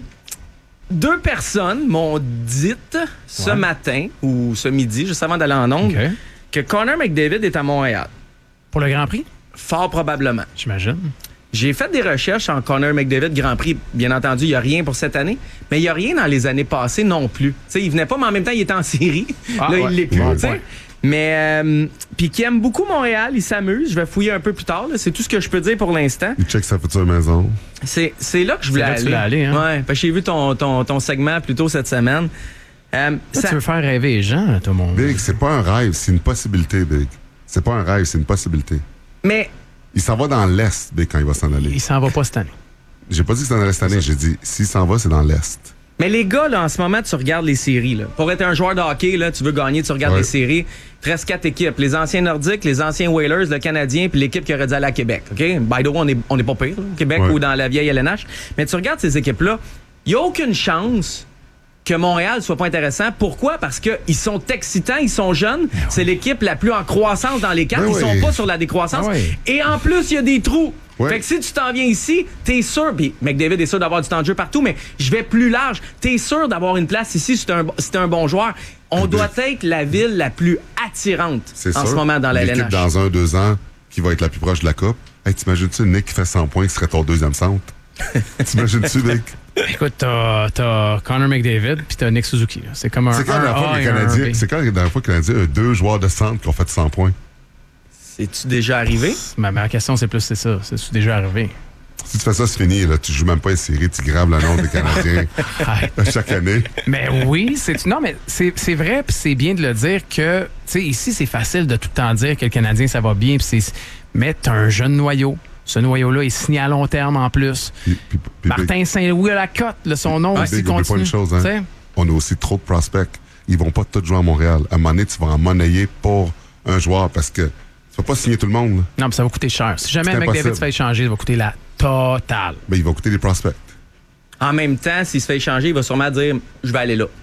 Speaker 12: deux personnes m'ont dit ce
Speaker 6: Ouais.
Speaker 12: matin ou ce midi, juste avant d'aller en ondes,
Speaker 6: OK.
Speaker 12: que Connor McDavid est à Montréal.
Speaker 6: Pour le Grand Prix,
Speaker 12: Fort probablement.
Speaker 6: j'imagine.
Speaker 12: J'ai fait des recherches en Connor McDavid Grand Prix. Bien entendu, il n'y a rien pour cette année, mais il n'y a rien dans les années passées non plus. Tu sais, il venait pas, mais en même temps, il était en série.
Speaker 6: Ah,
Speaker 12: Là,
Speaker 6: ouais.
Speaker 12: il l'est plus.
Speaker 7: Bon
Speaker 12: tu sais.
Speaker 6: point.
Speaker 12: Mais, euh, puis qui aime beaucoup Montréal, il s'amuse. Je vais fouiller un peu plus tard. là. C'est tout ce que je peux dire pour l'instant.
Speaker 7: Il check sa future maison.
Speaker 12: C'est, c'est là que je voulais
Speaker 6: là que tu
Speaker 12: aller.
Speaker 6: voulais aller, hein?
Speaker 12: Ouais, parce que j'ai vu ton, ton, ton segment plus tôt cette semaine. Euh,
Speaker 6: Ça,
Speaker 12: ça-
Speaker 6: tu veux faire rêver les gens, là, tout le monde.
Speaker 7: Big, c'est pas un rêve, c'est une possibilité, Big. C'est pas un rêve, c'est une possibilité.
Speaker 12: Mais
Speaker 7: Il s'en va dans l'Est, Big, quand il va s'en aller.
Speaker 6: Il s'en va pas cette année.
Speaker 7: J'ai pas dit que c'était dans l'Est cette année, j'ai dit, s'il s'en va, c'est dans l'Est.
Speaker 12: Mais les gars, là, en ce moment, tu regardes les séries. Là. Pour être un joueur de hockey, là, tu veux gagner, tu regardes
Speaker 7: Ouais.
Speaker 12: les séries. Il te reste quatre équipes. Les anciens Nordiques, les anciens Whalers, le Canadien, puis l'équipe qui aurait dû aller à Québec. OK? By the way, on est, on est pas pire, là, au Québec
Speaker 7: Ouais.
Speaker 12: ou dans la vieille L N H. Mais tu regardes ces équipes-là, il n'y a aucune chance que Montréal soit pas intéressant. Pourquoi? Parce qu'ils sont excitants, ils sont jeunes. C'est l'équipe la plus en croissance dans les quatre.
Speaker 7: Ben
Speaker 12: ils
Speaker 7: oui.
Speaker 12: sont pas sur la décroissance.
Speaker 6: Ah oui.
Speaker 12: Et en plus, il y a des trous.
Speaker 7: Ouais.
Speaker 12: Fait que si tu t'en viens ici, t'es sûr, puis McDavid est sûr d'avoir du temps de jeu partout, mais je vais plus large. T'es sûr d'avoir une place ici si t'es un, si t'es un bon joueur. On doit être la ville la plus attirante
Speaker 7: C'est
Speaker 12: en
Speaker 7: sûr.
Speaker 12: ce moment dans la L N
Speaker 7: L'équipe
Speaker 12: H.
Speaker 7: dans un, deux ans, qui va être la plus proche de la Coupe. Hey, t'imagines-tu Nick qui fait cent points, qui serait ton deuxième centre? T'imagines-tu, Big?
Speaker 6: Écoute, t'as, t'as Connor McDavid puis t'as Nick Suzuki. là. C'est comme un
Speaker 7: C'est quand la dernière fois
Speaker 6: un
Speaker 7: que
Speaker 6: A
Speaker 7: le
Speaker 6: et un
Speaker 7: Canadien,
Speaker 6: B.
Speaker 7: c'est quand la dernière fois que le Canadien a deux joueurs de centre qui ont fait cent points?
Speaker 12: C'est-tu déjà arrivé?
Speaker 6: Ma, ma question, c'est plus c'est ça. C'est déjà arrivé.
Speaker 7: Si tu fais ça, c'est fini. Là. Tu joues même pas une série, tu graves le nom des Canadiens
Speaker 6: Arrête.
Speaker 7: à chaque année.
Speaker 6: Mais oui, c'est non, mais c'est c'est vrai, puis c'est bien de le dire que, tu sais, ici, c'est facile de tout le temps dire que le Canadien, ça va bien, puis c'est. Mais t'as un jeune noyau. Ce noyau-là est signé à long terme en plus.
Speaker 7: Puis- puis- puis-
Speaker 6: Martin Saint-Louis à la cote, là, son nom
Speaker 7: Ah,
Speaker 6: aussi
Speaker 7: Big, oublie
Speaker 6: continue.
Speaker 7: pas une chose,
Speaker 6: Tu sais?
Speaker 7: hein? On a aussi trop de prospects. Ils vont pas tous jouer à Montréal. À un moment donné, tu vas en monnayer pour un joueur parce que tu vas pas signer tout le monde. là.
Speaker 6: Non, mais ça va coûter cher. Si jamais
Speaker 7: C'est
Speaker 6: un McDavid
Speaker 7: impossible.
Speaker 6: se fait échanger, ça va coûter la totale.
Speaker 7: Mais il va coûter des prospects.
Speaker 12: En même temps, s'il se fait échanger, il va sûrement dire « Je vais aller là ».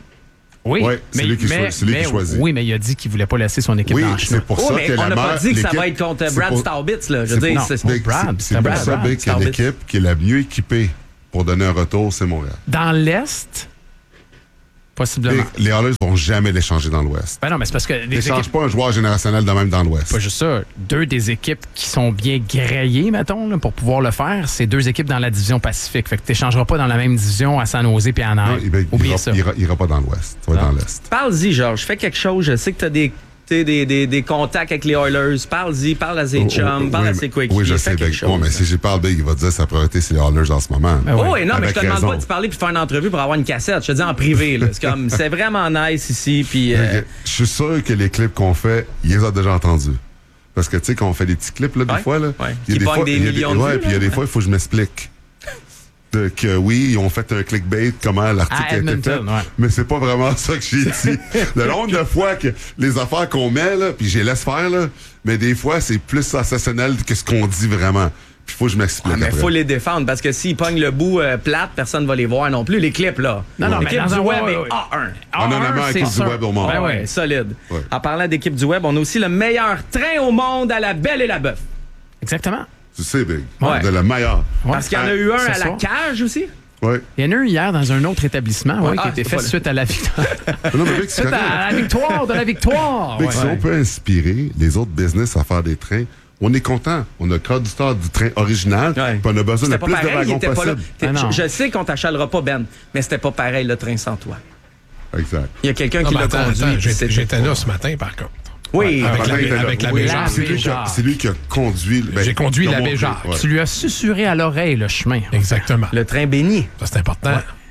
Speaker 6: Oui,
Speaker 7: Ouais, c'est
Speaker 6: mais,
Speaker 7: lui qui,
Speaker 6: mais,
Speaker 7: cho- c'est lui
Speaker 6: mais-
Speaker 7: qui choisit.
Speaker 6: Oui, mais il a dit qu'il voulait pas laisser son équipe
Speaker 7: Oui,
Speaker 6: dans le
Speaker 7: c'est
Speaker 6: chemin.
Speaker 7: pour
Speaker 12: Oh,
Speaker 7: ça
Speaker 12: mais
Speaker 7: que
Speaker 12: on
Speaker 7: la
Speaker 12: n'a pas
Speaker 7: meilleure-
Speaker 12: dit que ça
Speaker 7: l'équipe-
Speaker 12: va être contre
Speaker 7: c'est
Speaker 12: Brad
Speaker 7: pour-
Speaker 12: Staubitz. Là. Je
Speaker 7: C'est
Speaker 12: veux dire,
Speaker 7: pour-
Speaker 12: c'est-
Speaker 6: Non,
Speaker 7: Big,
Speaker 6: Brad,
Speaker 7: c'est-
Speaker 6: c'est
Speaker 7: c'est
Speaker 6: Brad,
Speaker 7: pour ça,
Speaker 6: Brad
Speaker 7: Big, que
Speaker 12: Staubitz.
Speaker 7: l'équipe qui est la mieux équipée pour donner un retour, c'est Montréal.
Speaker 6: Dans l'Est, possiblement.
Speaker 7: Big, les Oilers vont jamais l'échanger dans l'Ouest.
Speaker 6: Ben non, mais c'est parce que les
Speaker 7: N'échange
Speaker 6: équipes,
Speaker 7: pas un joueur générationnel de même dans l'Ouest.
Speaker 6: pas juste ça, deux des équipes qui sont bien grillées, mettons, là, pour pouvoir le faire, c'est deux équipes dans la division Pacifique. Fait que tu n'échangeras pas dans la même division à San Jose et à
Speaker 7: Non,
Speaker 6: Anaheim.
Speaker 7: il, il,
Speaker 6: Oubliez
Speaker 7: ira,
Speaker 6: ça.
Speaker 7: il ira- il ira pas dans l'Ouest. Tu vas
Speaker 6: Non.
Speaker 7: dans l'Est.
Speaker 12: Parle-y, Georges. Fais quelque chose. Je sais que tu as des, t'sais, des, des, des contacts avec les Oilers. Parle-y. Parle à ses
Speaker 7: Oh,
Speaker 12: chums.
Speaker 7: oh,
Speaker 12: Parle
Speaker 7: oui,
Speaker 12: à ses
Speaker 7: mais-
Speaker 12: coéquipiers.
Speaker 7: Oui, je
Speaker 12: Fais
Speaker 7: sais,
Speaker 12: quelque
Speaker 7: Big.
Speaker 12: chose.
Speaker 7: Bon, mais si j'y parle, Big, il va te dire que sa priorité, c'est les Oilers en ce moment.
Speaker 6: Ben
Speaker 12: Oh, oui, non, mais je te
Speaker 7: Avec
Speaker 12: demande
Speaker 7: raison.
Speaker 12: pas de parler puis de faire une entrevue pour avoir une cassette. Je te dis en privé. là. C'est comme, c'est vraiment nice ici. Puis, euh,
Speaker 7: Ok. Je suis sûr que les clips qu'on fait, il les a déjà entendus. Parce que, tu sais, quand on fait des petits clips, là, des
Speaker 12: Ouais.
Speaker 7: fois, là,
Speaker 12: Ouais.
Speaker 7: il y
Speaker 12: Qui
Speaker 7: a des
Speaker 12: pognent
Speaker 7: fois,
Speaker 12: des
Speaker 7: il y a
Speaker 12: millions de
Speaker 7: ouais,
Speaker 12: vues,
Speaker 7: puis il y a
Speaker 12: là.
Speaker 7: des fois, il faut que je m'explique. De, que oui, ils ont fait un clickbait, comment l'article
Speaker 6: À
Speaker 7: a été fait.
Speaker 6: Edmonton, ouais.
Speaker 7: Mais c'est pas vraiment ça que j'ai dit. Le nombre de fois que les affaires qu'on met, là, puis je les laisse faire, là, mais des fois, c'est plus sensationnel que ce qu'on dit vraiment. Puis il faut que je m'explique.
Speaker 12: ah, mais
Speaker 7: après.
Speaker 12: faut les défendre parce que s'ils pognent le bout euh, plate, personne va les voir non plus. Les clips, là.
Speaker 6: Non, non, mais
Speaker 12: L'équipe
Speaker 6: dans
Speaker 12: du
Speaker 6: un-
Speaker 12: web
Speaker 6: ouais,
Speaker 12: est
Speaker 6: ouais.
Speaker 12: A un.
Speaker 7: On en a
Speaker 6: un,
Speaker 7: marre
Speaker 6: c'est
Speaker 7: avec du
Speaker 6: sûr.
Speaker 7: web au monde.
Speaker 12: Ben ouais,
Speaker 6: ouais.
Speaker 12: solide.
Speaker 7: Ouais.
Speaker 12: En parlant d'équipe du web, on a aussi le meilleur train au monde à la Belle et la Bœuf.
Speaker 6: Exactement.
Speaker 7: Tu sais, Big.
Speaker 12: Ouais.
Speaker 7: De la meilleure.
Speaker 6: Ouais.
Speaker 12: Parce qu'il y en a eu un
Speaker 6: Ce
Speaker 12: à la
Speaker 6: soir.
Speaker 12: cage aussi.
Speaker 7: Ouais.
Speaker 6: Il y en a un hier dans un autre établissement ouais,
Speaker 12: Ouais.
Speaker 6: qui
Speaker 12: Ah,
Speaker 6: a été
Speaker 12: c'est
Speaker 6: fait
Speaker 12: pas là.
Speaker 6: suite à la victoire.
Speaker 7: Non, mais Big, c'est
Speaker 6: suite
Speaker 7: correct.
Speaker 6: à la victoire de la victoire.
Speaker 7: Big,
Speaker 6: Ouais.
Speaker 7: si on peut inspirer les autres business à faire des trains, on est content. On a le code du star du train original,
Speaker 12: Ouais.
Speaker 7: puis on a besoin de
Speaker 12: C'était pas
Speaker 7: plus de
Speaker 12: pareil, il
Speaker 7: wagons
Speaker 12: était pas là.
Speaker 7: possible.
Speaker 12: T'es-
Speaker 6: Ah non.
Speaker 12: je, je sais qu'on t'achalera pas, Ben, mais c'était pas pareil le train sans toi.
Speaker 7: Exact.
Speaker 12: Il y a quelqu'un
Speaker 13: Non,
Speaker 12: qui
Speaker 13: mais
Speaker 12: l'a
Speaker 13: attends,
Speaker 12: conduit.
Speaker 13: attends,
Speaker 12: puis
Speaker 13: j'ai-
Speaker 12: c'était
Speaker 13: j'étais
Speaker 12: pas-
Speaker 13: là ce matin, par contre.
Speaker 12: Oui,
Speaker 13: Avec
Speaker 7: Pendant
Speaker 13: la-
Speaker 7: qu'il était là.
Speaker 13: avec la
Speaker 7: Oui,
Speaker 13: Béjart.
Speaker 7: c'est lui, qui a- c'est lui qui a conduit. ben,
Speaker 13: J'ai conduit
Speaker 7: qui a
Speaker 13: la
Speaker 7: montré,
Speaker 13: Béjart.
Speaker 7: ouais.
Speaker 6: Tu lui as susurré à l'oreille le chemin.
Speaker 13: Exactement.
Speaker 12: le train béni.
Speaker 13: Ça, c'est important.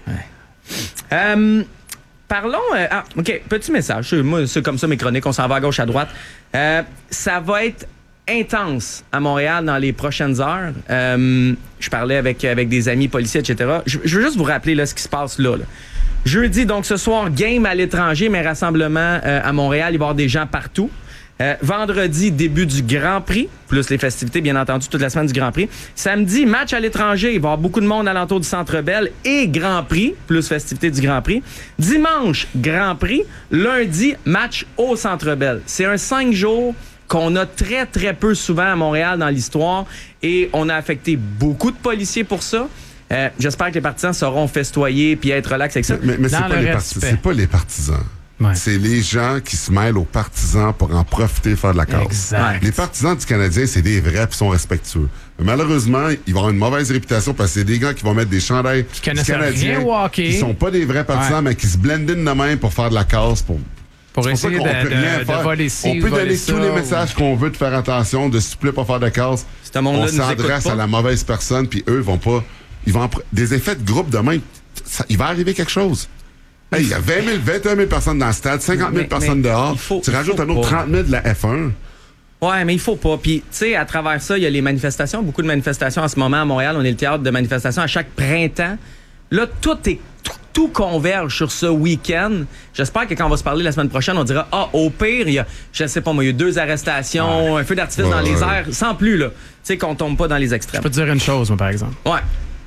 Speaker 12: Euh, parlons. euh, ah, OK, petit message. C'est- Moi, c'est comme ça mes chroniques. On s'en va à gauche, à droite. Euh, ça va être intense à Montréal dans les prochaines heures. Euh, je parlais avec, avec des amis policiers, et cetera. Je, je veux juste vous rappeler là, ce qui se passe là, là. Jeudi, donc ce soir, game à l'étranger, mais rassemblement euh, à Montréal. Il va y avoir des gens partout. Euh, vendredi, début du Grand Prix, plus les festivités, bien entendu, toute la semaine du Grand Prix. Samedi, match à l'étranger. Il va y avoir beaucoup de monde alentour du Centre Bell et Grand Prix, plus festivités du Grand Prix. Dimanche, Grand Prix. Lundi, match au Centre Bell. C'est un cinq jours qu'on a très, très peu souvent à Montréal dans l'histoire et on a affecté beaucoup de policiers pour ça. Euh, j'espère que les partisans sauront festoyer puis être relax avec ça.
Speaker 7: Mais, mais c'est
Speaker 6: Dans
Speaker 7: pas,
Speaker 6: le
Speaker 7: les parti-
Speaker 6: respect.
Speaker 7: c'est pas les partisans.
Speaker 6: Ouais.
Speaker 7: C'est les gens qui se mêlent aux partisans pour en profiter, faire de la cause.
Speaker 6: Exact.
Speaker 7: Les partisans du Canadien, c'est des vrais qui sont respectueux. Mais malheureusement, ils vont avoir une mauvaise réputation parce que c'est des gars qui vont mettre des chandails du
Speaker 6: connaissent
Speaker 7: Canadien
Speaker 6: rien au hockey.
Speaker 7: qui sont pas des vrais partisans,
Speaker 6: Ouais.
Speaker 7: mais qui se blendent in de même pour faire de la cause. Pour,
Speaker 6: Pour
Speaker 7: c'est pour ça
Speaker 6: essayer
Speaker 7: qu'on
Speaker 6: de,
Speaker 7: peut rien
Speaker 6: de- de
Speaker 7: faire.
Speaker 6: voler ci,
Speaker 7: On peut
Speaker 6: voler
Speaker 7: donner
Speaker 6: ça,
Speaker 7: tous les
Speaker 6: ou-
Speaker 7: messages qu'on veut de faire attention, de s'il vous plaît pas faire de cause.
Speaker 12: Ce monde-là
Speaker 7: On
Speaker 12: nous écoute
Speaker 7: s'adresse
Speaker 12: pas.
Speaker 7: à la mauvaise personne, puis eux vont pas. Ils vont en pr- des effets de groupe demain. Ça, il va arriver quelque chose. Hey, il y a vingt mille, vingt et un mille personnes dans le stade, cinquante mille
Speaker 12: Mais-
Speaker 7: personnes
Speaker 12: mais
Speaker 7: dehors.
Speaker 12: il faut-
Speaker 7: tu
Speaker 12: il
Speaker 7: rajoutes
Speaker 12: faut
Speaker 7: un autre
Speaker 12: pas.
Speaker 7: trente mille de la F un.
Speaker 12: Ouais, mais il faut pas. Puis, tu sais, à travers ça, il y a les manifestations, beaucoup de manifestations en ce moment à Montréal. On est le théâtre de manifestations à chaque printemps. Là, tout est tout, tout converge sur ce week-end. J'espère que quand on va se parler la semaine prochaine, on dira ah au pire, il y a, je sais pas moi, il y a eu deux arrestations, un feu d'artifice
Speaker 7: Ouais,
Speaker 12: dans les
Speaker 7: ouais.
Speaker 12: airs, sans plus là. Tu sais qu'on tombe pas dans les
Speaker 6: Je
Speaker 12: extrêmes.
Speaker 6: peux te dire une chose, moi, par exemple.
Speaker 12: Ouais.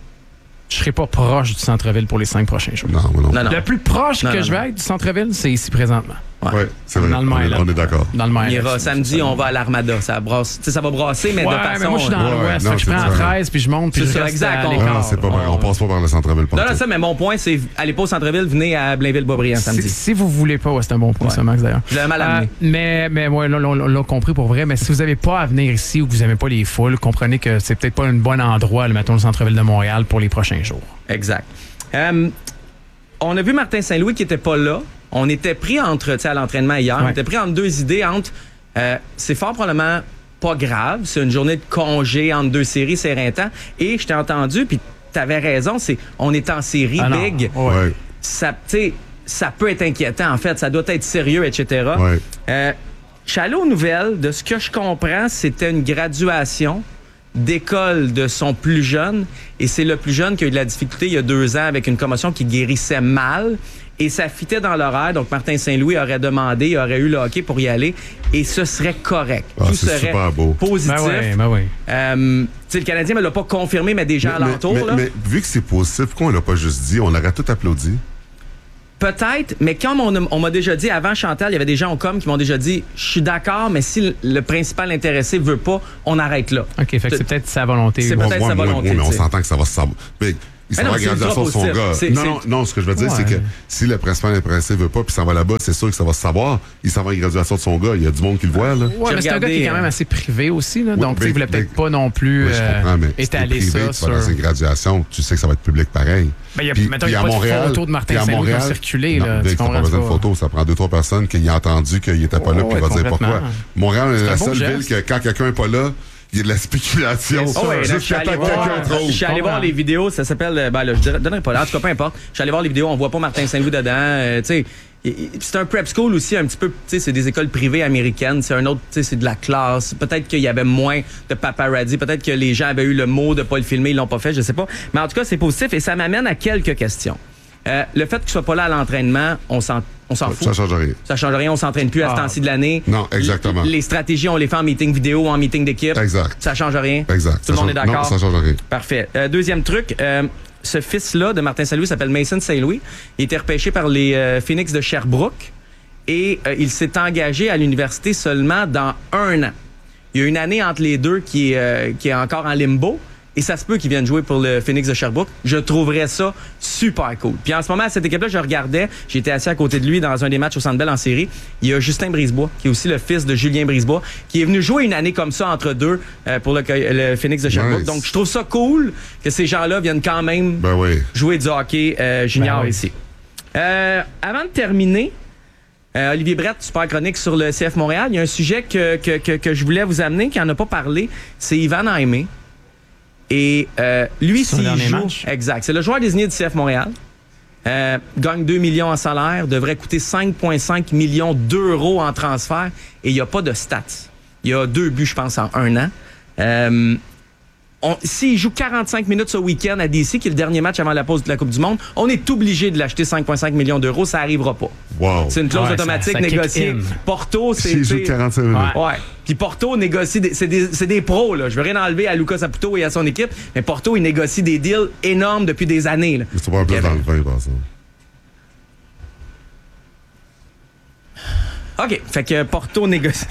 Speaker 6: Je serai pas proche du centre-ville pour les cinq prochains jours.
Speaker 7: Non, moi non.
Speaker 12: Non, non.
Speaker 6: Le plus proche
Speaker 12: Non,
Speaker 6: que
Speaker 12: non,
Speaker 6: je
Speaker 12: non.
Speaker 6: vais être du centre-ville, c'est ici présentement.
Speaker 7: Ouais, c'est vrai.
Speaker 6: Dans le
Speaker 7: On est,
Speaker 6: Mail.
Speaker 7: on est d'accord.
Speaker 6: Dans le
Speaker 12: On
Speaker 6: Mail.
Speaker 12: ira samedi, on va à l'Armada. Ça brasse. Tu sais, ça va brasser, mais
Speaker 6: Ouais,
Speaker 12: de façon.
Speaker 6: mais moi, je suis dans
Speaker 7: Ouais,
Speaker 6: l'ouest.
Speaker 7: non,
Speaker 6: fait que je
Speaker 7: c'est
Speaker 6: prends
Speaker 7: ça.
Speaker 6: treize, puis je monte, puis
Speaker 12: C'est
Speaker 6: je
Speaker 12: ça,
Speaker 6: reste
Speaker 12: exact,
Speaker 6: à
Speaker 12: on-
Speaker 6: l'écart.
Speaker 7: Non, non, c'est pas vrai.
Speaker 6: Ouais.
Speaker 7: On passe pas par le centre-ville.
Speaker 12: Non, non,
Speaker 7: partout.
Speaker 12: ça, mais mon point, c'est allez pas au centre-ville, venez à Blainville-Boisbriand
Speaker 6: Si,
Speaker 12: samedi.
Speaker 6: si vous voulez pas, ouais, c'est un bon point,
Speaker 12: Ouais.
Speaker 6: ça, Max, d'ailleurs.
Speaker 12: Je l'avais mal amené.
Speaker 6: Euh, mais, mais ouais, là, on on l'a compris pour vrai. Mais si vous n'avez pas à venir ici ou que vous n'aimez pas les foules, comprenez que c'est peut-être pas un bon endroit, là, mettons, le centre-ville de Montréal pour les prochains jours.
Speaker 12: Exact. Euh, on a vu Martin Saint-Louis qui était pas là. On était pris entre, tu sais, à l'entraînement hier,
Speaker 6: Ouais.
Speaker 12: on était pris entre deux idées entre, euh, c'est fort probablement pas grave, c'est une journée de congé entre deux séries, c'est éreintant. Et je t'ai entendu, puis t'avais raison, c'est, on est en série
Speaker 6: Ah non,
Speaker 12: big.
Speaker 6: ouais.
Speaker 7: Ouais.
Speaker 12: Ça, tu sais, ça peut être inquiétant, en fait, ça doit être sérieux, et cetera.
Speaker 7: Ouais.
Speaker 12: Euh, je suis allé aux nouvelles. De ce que je comprends, c'était une graduation d'école de son plus jeune. Et c'est le plus jeune qui a eu de la difficulté il y a deux ans avec une commotion qui guérissait mal. Et ça fitait dans l'horaire. Donc, Martin Saint-Louis aurait demandé, il aurait eu le hockey pour y aller. Et ce serait correct.
Speaker 7: Ah,
Speaker 12: Tout
Speaker 7: c'est
Speaker 12: serait
Speaker 7: super beau.
Speaker 12: positif.
Speaker 6: Ben ouais, ben ouais.
Speaker 12: Euh, tu sais, le Canadien ne l'a pas confirmé, mais des gens
Speaker 7: Mais,
Speaker 12: alentour.
Speaker 7: mais-
Speaker 12: là.
Speaker 7: mais vu que c'est positif, pourquoi on l'a pas juste dit? On l'aurait tout applaudi.
Speaker 12: Peut-être, mais comme on, a, on m'a déjà dit avant Chantal, il y avait des gens au com qui m'ont déjà dit je suis d'accord, mais si le, le principal intéressé veut pas, on arrête là.
Speaker 6: OK, fait que c'est peut-être sa volonté.
Speaker 12: C'est peut-être
Speaker 7: moi,
Speaker 12: sa
Speaker 7: moi,
Speaker 12: volonté.
Speaker 7: moi, mais on
Speaker 12: t'sais.
Speaker 7: s'entend que ça va se savoir. Mais il s'en
Speaker 12: non,
Speaker 7: va à
Speaker 12: c'est
Speaker 7: graduation de
Speaker 12: ultra
Speaker 7: son
Speaker 12: positif.
Speaker 7: gars.
Speaker 12: C'est-
Speaker 7: non,
Speaker 12: c'est-
Speaker 7: non, non, ce que je veux dire,
Speaker 6: Ouais.
Speaker 7: c'est que si le principal intéressé veut pas, puis s'en va là-bas, c'est sûr que ça va se savoir. Il s'en va à la graduation de son gars. Il y a du monde qui le voit, là.
Speaker 6: Ouais,
Speaker 12: J'ai
Speaker 6: mais c'est un gars
Speaker 12: regardé,
Speaker 6: qui est quand même
Speaker 12: euh,
Speaker 6: assez privé aussi, là,
Speaker 7: Oui,
Speaker 6: donc tu sais,
Speaker 7: mais-
Speaker 6: il voulait peut-être
Speaker 7: mais-
Speaker 6: pas non plus
Speaker 7: Oui, je
Speaker 6: euh,
Speaker 7: comprends, mais si t'es
Speaker 6: étaler
Speaker 7: privé,
Speaker 6: ça
Speaker 7: tu vas
Speaker 6: sur...
Speaker 7: dans une graduation, tu sais que ça va être public pareil.
Speaker 6: Ben, y a-
Speaker 7: Puis-
Speaker 6: mettons,
Speaker 7: puis
Speaker 6: y a
Speaker 7: à
Speaker 6: pas de
Speaker 7: Montréal-
Speaker 6: photo de Martin
Speaker 7: puis à
Speaker 6: Saint-Louis qui a
Speaker 7: Montréal-
Speaker 6: circulé,
Speaker 7: non,
Speaker 6: là,
Speaker 7: Vic,
Speaker 6: tu
Speaker 7: t'as pas
Speaker 6: comprends,
Speaker 7: besoin de
Speaker 6: c'est pas-
Speaker 7: photos. Ça prend deux, trois personnes qui ont entendu qu'il était pas là,
Speaker 6: Oh,
Speaker 7: puis il
Speaker 6: ouais,
Speaker 7: va dire
Speaker 6: complètement.
Speaker 7: pourquoi. Montréal est
Speaker 6: C'est un
Speaker 7: la
Speaker 6: beau
Speaker 7: seule
Speaker 6: geste.
Speaker 7: ville que quand quelqu'un n'est pas là, il y a de la spéculation.
Speaker 12: Oh, ouais, là, je suis
Speaker 7: Jusqu'à
Speaker 12: allé
Speaker 7: temps que
Speaker 12: voir,
Speaker 7: quelqu'un trouve.
Speaker 12: je suis allé voir les vidéos, ça s'appelle, euh, ben là, je dirais- donnerai pas là, en tout cas, peu importe. Je suis allé voir les vidéos, on voit pas Martin Saint-Louis dedans, euh, tu sais. Et- et- C'est un prep school aussi, un petit peu, tu sais, c'est des écoles privées américaines, c'est un autre, tu sais, c'est de la classe. Peut-être qu'il y avait moins de paparazzi, peut-être que les gens avaient eu le mot de pas le filmer, ils l'ont pas fait, je sais pas. Mais en tout cas, c'est positif et ça m'amène à quelques questions. Euh, le fait qu'il soit pas là à l'entraînement, on s'en, on s'en fout.
Speaker 7: Ça change rien.
Speaker 12: Ça change rien, on s'entraîne plus à ce
Speaker 6: Ah.
Speaker 12: temps-ci de l'année.
Speaker 7: Non, exactement.
Speaker 12: Les, les stratégies, on les fait en meeting vidéo ou en meeting d'équipe.
Speaker 7: Exact.
Speaker 12: Ça change rien.
Speaker 7: Exact.
Speaker 12: Tout le
Speaker 7: Ça
Speaker 12: monde est
Speaker 7: change-
Speaker 12: d'accord.
Speaker 7: Non, ça change rien.
Speaker 12: Parfait. Euh, deuxième truc, euh, ce fils-là de Martin Saint-Louis s'appelle Mason Saint-Louis. Il était repêché par les euh, Phoenix de Sherbrooke et euh, il s'est engagé à l'université seulement dans un an. Il y a une année entre les deux qui est, euh, qui est encore en limbo. Et ça se peut qu'ils viennent jouer pour le Phoenix de Sherbrooke. Je trouverais ça super cool. Puis en ce moment, à cette équipe-là, je regardais, j'étais assis à côté de lui dans un des matchs au Centre Bell en série. Il y a Justin Brisebois, qui est aussi le fils de Julien Brisebois, qui est venu jouer une année comme ça entre deux euh, pour le, le Phoenix de Sherbrooke.
Speaker 7: Nice.
Speaker 12: Donc, je trouve ça cool que ces gens-là viennent quand même
Speaker 7: Ben oui.
Speaker 12: jouer du hockey euh, junior
Speaker 6: Ben oui.
Speaker 12: ici. Euh, avant de terminer, euh, Olivier Brett, super chronique sur le C F Montréal, il y a un sujet que, que, que, que je voulais vous amener, qui n'en a pas parlé, c'est Ivan Aimé. Et euh, lui,
Speaker 6: Son
Speaker 12: s'il
Speaker 6: dernier
Speaker 12: joue...
Speaker 6: match.
Speaker 12: Exact. C'est le joueur désigné du C F Montréal. Euh, gagne deux millions en salaire, devrait coûter cinq virgule cinq millions d'euros en transfert et il n'y a pas de stats. Il y a deux buts, je pense, en un an. Euh, on- S'il joue quarante-cinq minutes ce week-end à D C, qui est le dernier match avant la pause de la Coupe du Monde, on est obligé de l'acheter cinq virgule cinq millions d'euros. Ça n'arrivera pas.
Speaker 7: Wow.
Speaker 12: C'est une clause
Speaker 6: Ouais,
Speaker 12: automatique
Speaker 6: ça- ça kick
Speaker 12: négociée.
Speaker 6: in.
Speaker 12: Porto, c'est...
Speaker 7: S'il joue
Speaker 12: t'sais,
Speaker 7: quarante-cinq minutes.
Speaker 6: Ouais.
Speaker 12: Ouais. Puis Porto négocie, des, c'est, des, c'est des pros, là. Je veux rien enlever à Lucas Saputo et à son équipe, mais Porto, il négocie des deals énormes depuis des années, là.
Speaker 7: Mais c'est pas un peu dans le vin, par ça.
Speaker 12: OK. Fait que Porto négocie.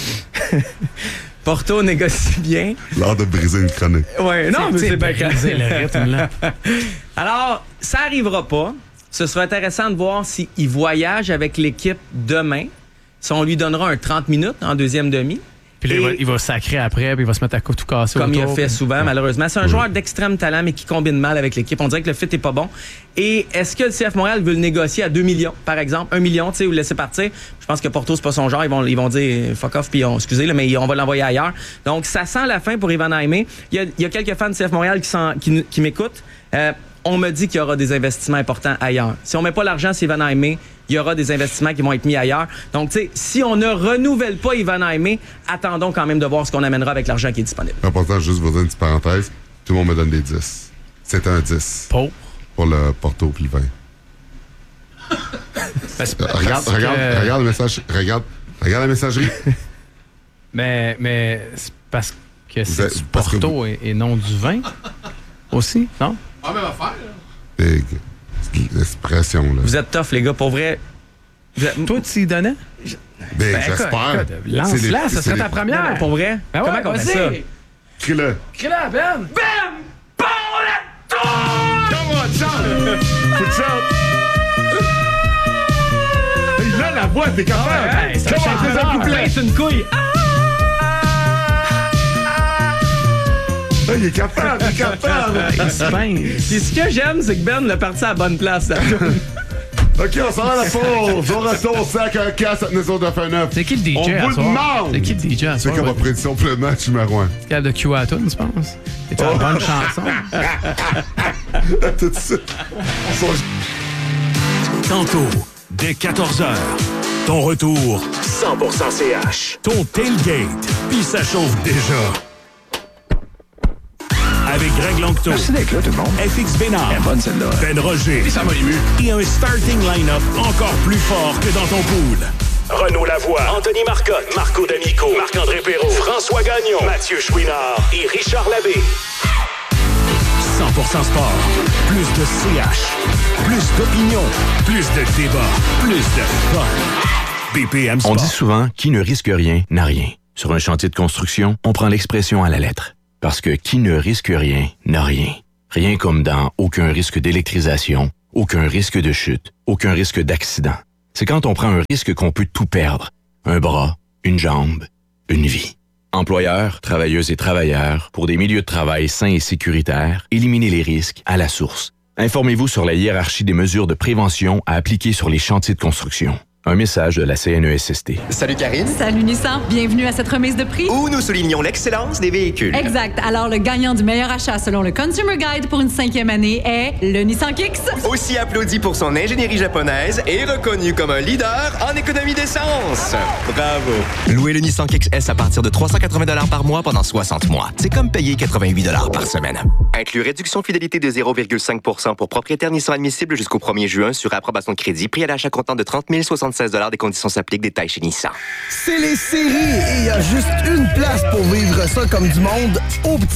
Speaker 12: Porto négocie bien.
Speaker 7: L'art de briser une chronique.
Speaker 12: Ouais, non, mais c'est bien
Speaker 6: briser le rythme, là.
Speaker 12: Alors, ça arrivera pas. Ce sera intéressant de voir s'il voyage avec l'équipe demain. Si on lui donnera un trente minutes en deuxième demi.
Speaker 6: Puis là,
Speaker 12: Et-
Speaker 6: il va, il va sacrer après, puis il va se mettre à tout casser
Speaker 12: Comme il a
Speaker 6: autour,
Speaker 12: fait
Speaker 6: puis-
Speaker 12: souvent, malheureusement. C'est un joueur d'extrême talent, mais qui combine mal avec l'équipe. On dirait que le fit est pas bon. Et est-ce que le C F Montréal veut le négocier à deux millions, par exemple? un million, tu sais, ou le laisser partir? Je pense que Porto, c'est pas son genre. Ils vont, ils vont dire fuck off, puis on, excusez, là, mais on va l'envoyer ailleurs. Donc, ça sent la fin pour Ivan Aimé. Il y a, il y a quelques fans du C F Montréal qui, s'en- qui, qui m'écoutent. Euh, on me dit qu'il y aura des investissements importants ailleurs. Si on met pas l'argent sur Ivan Aimé, il y aura des investissements qui vont être mis ailleurs. Donc, tu sais, si on ne renouvelle pas Ivan Aimé, attendons quand même de voir ce qu'on amènera avec l'argent qui est disponible.
Speaker 7: Important, juste vous dire une petite parenthèse. Tout le monde me donne des dix. C'était un dix.
Speaker 6: Pour?
Speaker 7: Pour le Porto puis le vin.
Speaker 6: Ben, c'est
Speaker 7: Euh, regarde,
Speaker 6: parce que-
Speaker 7: regarde, regarde le message. Regarde, regarde la messagerie.
Speaker 6: Mais, mais c'est parce que c'est
Speaker 7: êtes-
Speaker 6: du
Speaker 7: parce que
Speaker 6: Porto et, et non du vin aussi, non?
Speaker 8: Ah, même affaire, là.
Speaker 7: Big. C'est de l'expression, là.
Speaker 12: Vous êtes tough, les gars, pour vrai. Vous êtes-
Speaker 6: Toi, tu y donnais?
Speaker 7: Big,
Speaker 6: Ben,
Speaker 7: j'espère.
Speaker 6: écoute, écoute, lance-la,
Speaker 7: C'est des-
Speaker 6: ça
Speaker 7: c'est
Speaker 6: serait
Speaker 7: des-
Speaker 6: ta première.
Speaker 12: Non, non, pour vrai?
Speaker 6: Ben
Speaker 12: Comment
Speaker 6: ouais,
Speaker 12: on fait
Speaker 6: vas-y.
Speaker 12: ça?
Speaker 7: Crie-le.
Speaker 6: Crie-la, Ben!
Speaker 8: Bam! Bon, la tour!
Speaker 7: Come on, chante! Faut que tu chantes. Hey, là, la voix, t'es capable!
Speaker 6: Ouais, ça
Speaker 7: Come on,
Speaker 6: chante
Speaker 7: fais un
Speaker 6: fort.
Speaker 7: couplet!
Speaker 12: Pince une couille.
Speaker 7: Hey, il est capable, il est capable!
Speaker 6: Il se pince.
Speaker 12: Puis ce que j'aime, c'est que Ben l'a parti à la bonne place. là.
Speaker 7: OK, on s'en va à la pause. On retourne sac un casse à Maison de F neuf.
Speaker 6: C'est qui le D J
Speaker 7: On
Speaker 6: à
Speaker 7: vous
Speaker 6: soir?
Speaker 7: demande!
Speaker 6: C'est qui le D J à
Speaker 7: C'est
Speaker 6: soir?
Speaker 7: comme ma
Speaker 6: ouais?
Speaker 7: prédiction pour le match numéro un.
Speaker 6: C'est capable de Q A tune, tu penses? C'est une bonne chanson.
Speaker 7: Tout de suite. On s'en-
Speaker 9: Tantôt, dès quatorze heures, ton retour cent pour cent C H. Ton tailgate, puis ça chauffe déjà. Avec Greg Lanctot.
Speaker 13: Merci d'être là, tout le monde.
Speaker 9: F X Bénard.
Speaker 13: Elle est bonne, celle-là.
Speaker 9: Ben Roger.
Speaker 13: Ça m'a ému.
Speaker 9: Et un starting line-up encore plus fort que dans ton pool. Renaud Lavoie, Anthony Marcotte, Marco D'Amico, Marc-André Perrault, François Gagnon, Mathieu Chouinard et Richard Labbé. cent pour cent sport. Plus de C H. Plus d'opinion. Plus de débat. Plus de fun. B P M Sport.
Speaker 13: On dit souvent, qui ne risque rien n'a rien. Sur un chantier de construction, on prend l'expression à la lettre. Parce que qui ne risque rien n'a rien. Rien comme dans aucun risque d'électrisation, aucun risque de chute, aucun risque d'accident. C'est quand on prend un risque qu'on peut tout perdre. Un bras, une jambe, une vie. Employeurs, travailleuses et travailleurs, pour des milieux de travail sains et sécuritaires, éliminez les risques à la source. Informez-vous sur la hiérarchie des mesures de prévention à appliquer sur les chantiers de construction. Un message de la C N E S S T.
Speaker 14: Salut Karine.
Speaker 15: Salut Nissan. Bienvenue à cette remise de prix.
Speaker 14: Où nous soulignons l'excellence des véhicules.
Speaker 15: Exact. Alors, le gagnant du meilleur achat selon le Consumer Guide pour une cinquième année est le Nissan Kicks.
Speaker 14: Aussi applaudi pour son ingénierie japonaise et reconnu comme un leader en économie d'essence. Bravo. Louez le Nissan Kicks S à partir de trois cent quatre-vingts dollars par mois pendant soixante mois. C'est comme payer quatre-vingt-huit dollars par semaine. Inclut réduction fidélité de zéro virgule cinq pour cent pour propriétaires Nissan admissible jusqu'au premier juin sur approbation de crédit. Prix à l'achat comptant de trente mille soixante-seize dollars. Des conditions s'appliquent. Détails chez Nissan.
Speaker 4: C'est les séries et il y a juste une place pour vivre ça comme du monde au petit